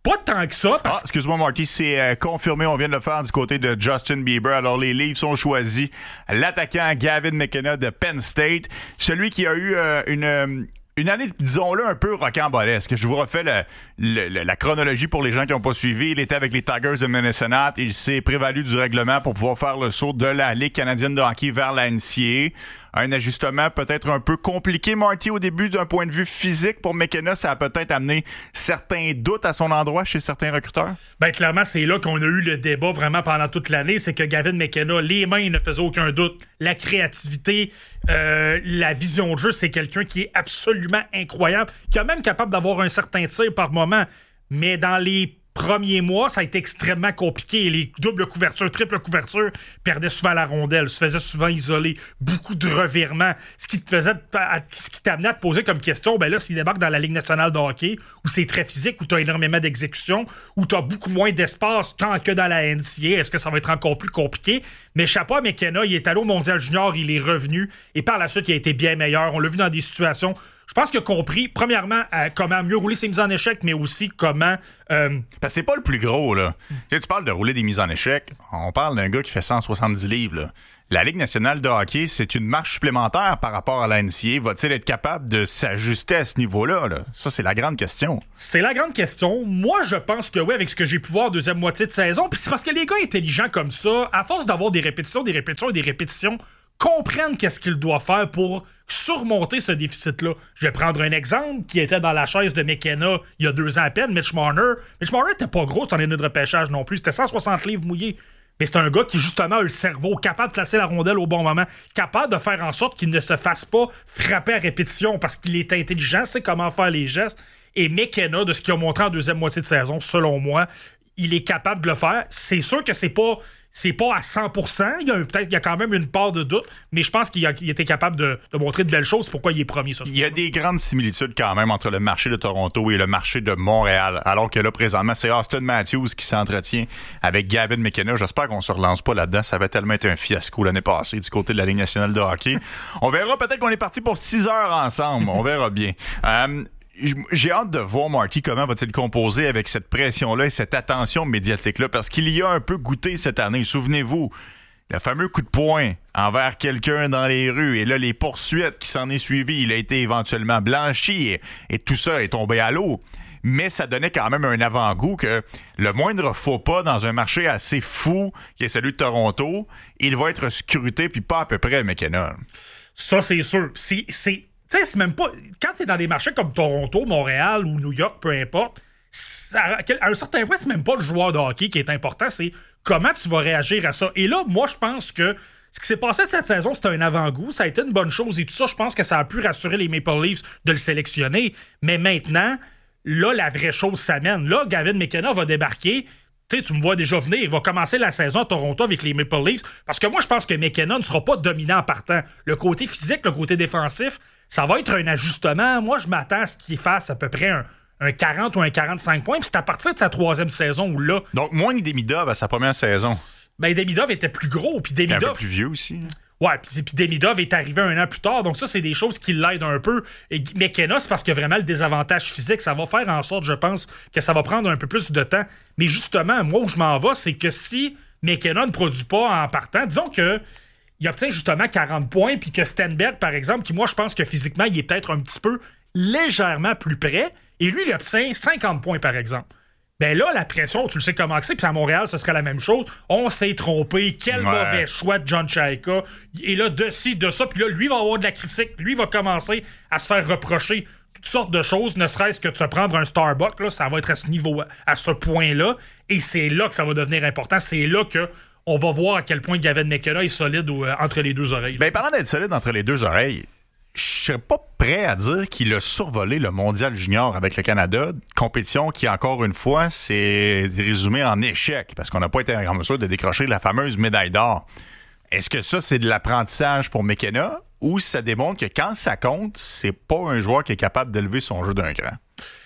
Pas tant que ça. Parce... Ah, excuse-moi, Marty, c'est euh, confirmé. On vient de le faire du côté de Justin Bieber. Alors, les Leafs ont choisi l'attaquant Gavin McKenna de Penn State. Celui qui a eu euh, une... Euh, Une année, disons-le, un peu rocambolesque. Je vous refais le, le, le, la chronologie pour les gens qui n'ont pas suivi. Il était avec les Tigers de Minnesota. Il s'est prévalu du règlement pour pouvoir faire le saut de la Ligue canadienne de hockey vers la N C A A. Un ajustement peut-être un peu compliqué, Marty, au début, d'un point de vue physique. Pour McKenna, ça a peut-être amené certains doutes à son endroit chez certains recruteurs. Ben clairement, c'est là qu'on a eu le débat vraiment pendant toute l'année. C'est que Gavin McKenna, les mains ne faisaient aucun doute. La créativité, euh, la vision de jeu, c'est quelqu'un qui est absolument incroyable, qui est même capable d'avoir un certain tir par moment. Mais dans les premiers mois, ça a été extrêmement compliqué. Les doubles couvertures, triple couverture, perdaient souvent la rondelle, se faisaient souvent isoler, beaucoup de revirements. Ce qui te faisait, ce qui t'amenait à te poser comme question, ben là, s'il débarque dans la Ligue nationale de hockey, où c'est très physique, où tu as énormément d'exécution, où tu as beaucoup moins d'espace tant que dans la N C A A, est-ce que ça va être encore plus compliqué? Mais chapeau à McKenna, il est allé au Mondial Junior, il est revenu, et par la suite, il a été bien meilleur. On l'a vu dans des situations... Je pense qu'il a compris, premièrement, euh, comment mieux rouler ses mises en échec, mais aussi comment... Euh... Parce que c'est pas le plus gros, là. Mm. Tu sais, tu parles de rouler des mises en échec, on parle d'un gars qui fait cent soixante-dix livres, là. La Ligue nationale de hockey, c'est une marche supplémentaire par rapport à la N C A A. Va-t-il être capable de s'ajuster à ce niveau-là, là? Ça, c'est la grande question. C'est la grande question. Moi, je pense que oui, avec ce que j'ai pu voir deuxième moitié de saison, puis c'est parce que les gars intelligents comme ça, à force d'avoir des répétitions, des répétitions et des répétitions, comprennent qu'est-ce qu'il doit faire pour surmonter ce déficit-là. Je vais prendre un exemple qui était dans la chaise de McKenna il y a deux ans à peine, Mitch Marner. Mitch Marner n'était pas gros sur l'année de repêchage non plus. C'était cent soixante livres mouillés. Mais c'est un gars qui, justement, a le cerveau, capable de placer la rondelle au bon moment, capable de faire en sorte qu'il ne se fasse pas frapper à répétition parce qu'il est intelligent, sait comment faire les gestes. Et McKenna, de ce qu'il a montré en deuxième moitié de saison, selon moi, il est capable de le faire. C'est sûr que c'est pas... C'est pas à cent pour cent. Il y a peut-être il y a quand même une part de doute, mais je pense qu'il a, il était capable de, de montrer de belles choses. C'est pourquoi il est premier. Ça, il y a des grandes similitudes quand même entre le marché de Toronto et le marché de Montréal. Alors que là, présentement, c'est Austin Matthews qui s'entretient avec Gavin McKenna. J'espère qu'on se relance pas là-dedans. Ça avait tellement été un fiasco l'année passée du côté de la Ligue nationale de hockey. On verra peut-être qu'on est parti pour six heures ensemble. On verra bien. Euh, J'ai hâte de voir, Marty, comment va-t-il composer avec cette pression-là et cette attention médiatique-là, parce qu'il y a un peu goûté cette année. Souvenez-vous, le fameux coup de poing envers quelqu'un dans les rues, et là, les poursuites qui s'en est suivies, il a été éventuellement blanchi, et, et tout ça est tombé à l'eau. Mais ça donnait quand même un avant-goût que le moindre faux pas dans un marché assez fou, qui est celui de Toronto, il va être scruté, puis pas à peu près, McKenna. Ça, c'est sûr. C'est... c'est... Tu sais, c'est même pas... Quand t'es dans des marchés comme Toronto, Montréal ou New York, peu importe, ça, à un certain point, c'est même pas le joueur de hockey qui est important, c'est comment tu vas réagir à ça. Et là, moi, je pense que ce qui s'est passé de cette saison, c'était un avant-goût. Ça a été une bonne chose et tout ça, je pense que ça a pu rassurer les Maple Leafs de le sélectionner. Mais maintenant, là, la vraie chose s'amène. Là, Gavin McKenna va débarquer... Tu sais, tu me vois déjà venir. Il va commencer la saison à Toronto avec les Maple Leafs. Parce que moi, je pense que McKenna ne sera pas dominant en partant. Le côté physique, le côté défensif, ça va être un ajustement. Moi, je m'attends à ce qu'il fasse à peu près un, un quarante ou un quarante-cinq points. Puis c'est à partir de sa troisième saison où là... Donc, moins que Demidov à sa première saison. Ben, Demidov était plus gros. Puis Demidov... Il est un peu plus vieux aussi. Là. Ouais, puis, puis Demidov est arrivé un an plus tard, donc ça, c'est des choses qui l'aident un peu. Et McKenna, c'est parce que vraiment le désavantage physique, ça va faire en sorte, je pense, que ça va prendre un peu plus de temps. Mais justement, moi, où je m'en vais, c'est que si McKenna ne produit pas en partant, disons que il obtient justement quarante points, puis que Stenberg, par exemple, qui, moi, je pense que physiquement, il est peut-être un petit peu légèrement plus près, et lui, il obtient cinquante points, par exemple. Ben là, la pression, tu le sais comment c'est, puis à Montréal, ce serait la même chose. On s'est trompé, quel ouais. mauvais choix de John Chayka. Et là, de ci, de ça, puis là, lui va avoir de la critique, lui va commencer à se faire reprocher toutes sortes de choses, ne serait-ce que de se prendre un Starbucks, là, ça va être à ce niveau, à ce point-là, et c'est là que ça va devenir important, c'est là que on va voir à quel point Gavin McKenna est solide euh, entre les deux oreilles. Ben, parlant d'être solide entre les deux oreilles, je serais pas prêt à dire qu'il a survolé le mondial junior avec le Canada, compétition qui, encore une fois, s'est résumée en échec, parce qu'on n'a pas été en mesure de décrocher la fameuse médaille d'or. Est-ce que ça, c'est de l'apprentissage pour McKenna, ou ça démontre que quand ça compte, c'est pas un joueur qui est capable d'élever son jeu d'un cran?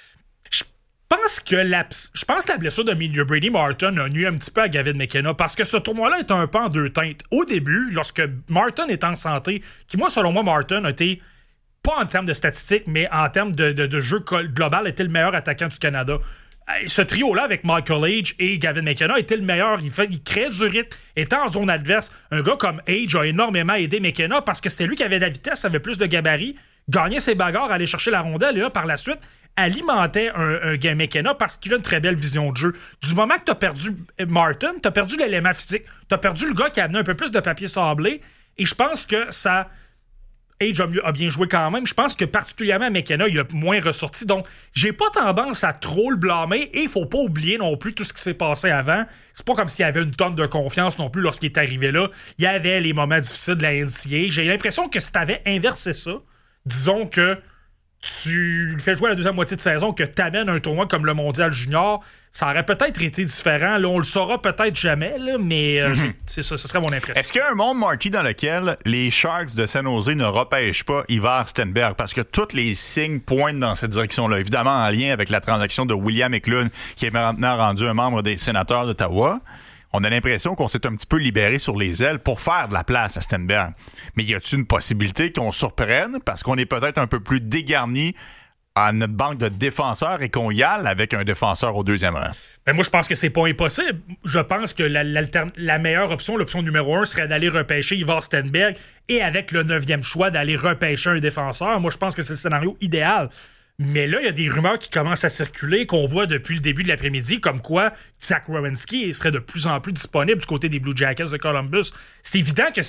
Je pense que la, je pense que la blessure de milieu Brady Martin a nuit un petit peu à Gavin McKenna parce que ce tournoi-là est un peu en deux teintes. Au début, lorsque Martin est en santé, qui moi, selon moi, Martin a été, pas en termes de statistiques, mais en termes de, de, de jeu global, était le meilleur attaquant du Canada. ce trio-là avec Michael Age et Gavin McKenna était le meilleur. Il, fait, il créait du rythme, était en zone adverse. Un gars comme Age a énormément aidé McKenna parce que c'était lui qui avait de la vitesse, avait plus de gabarit, gagnait ses bagarres, allait chercher la rondelle et là, par la suite, alimentait un, un gars McKenna parce qu'il a une très belle vision de jeu. Du moment que tu as perdu Martin, tu as perdu l'élément physique, tu as perdu le gars qui a amené un peu plus de papier sablé et je pense que ça... Age a, mieux, a bien joué quand même. Je pense que particulièrement McKenna, il a moins ressorti. Donc, j'ai pas tendance à trop le blâmer et il faut pas oublier non plus tout ce qui s'est passé avant. C'est pas comme s'il y avait une tonne de confiance non plus lorsqu'il est arrivé là. Il y avait les moments difficiles de la N C A A. J'ai l'impression que si t'avais inversé ça, disons que tu fais jouer la deuxième moitié de saison, que t'amènes un tournoi comme le Mondial Junior, ça aurait peut-être été différent. Là, on le saura peut-être jamais, là, mais euh, mm-hmm. c'est ça, ce serait mon impression. Est-ce qu'il y a un monde, Marty, dans lequel les Sharks de San Jose ne repêchent pas Ivar Stenberg? Parce que tous les signes pointent dans cette direction-là. Évidemment, en lien avec la transaction de William Eklund, qui est maintenant rendu un membre des Sénateurs d'Ottawa. On a l'impression qu'on s'est un petit peu libéré sur les ailes pour faire de la place à Stenberg. Mais y a-t-il une possibilité qu'on surprenne parce qu'on est peut-être un peu plus dégarni à notre banque de défenseurs et qu'on y aille avec un défenseur au deuxième rang? Ben moi, je pense que c'est pas impossible. Je pense que la, la meilleure option, l'option numéro un, serait d'aller repêcher Ivar Stenberg et avec le neuvième choix, d'aller repêcher un défenseur. Moi, je pense que c'est le scénario idéal. Mais là, il y a des rumeurs qui commencent à circuler, qu'on voit depuis le début de l'après-midi, comme quoi Zach Werenski serait de plus en plus disponible du côté des Blue Jackets de Columbus. C'est évident que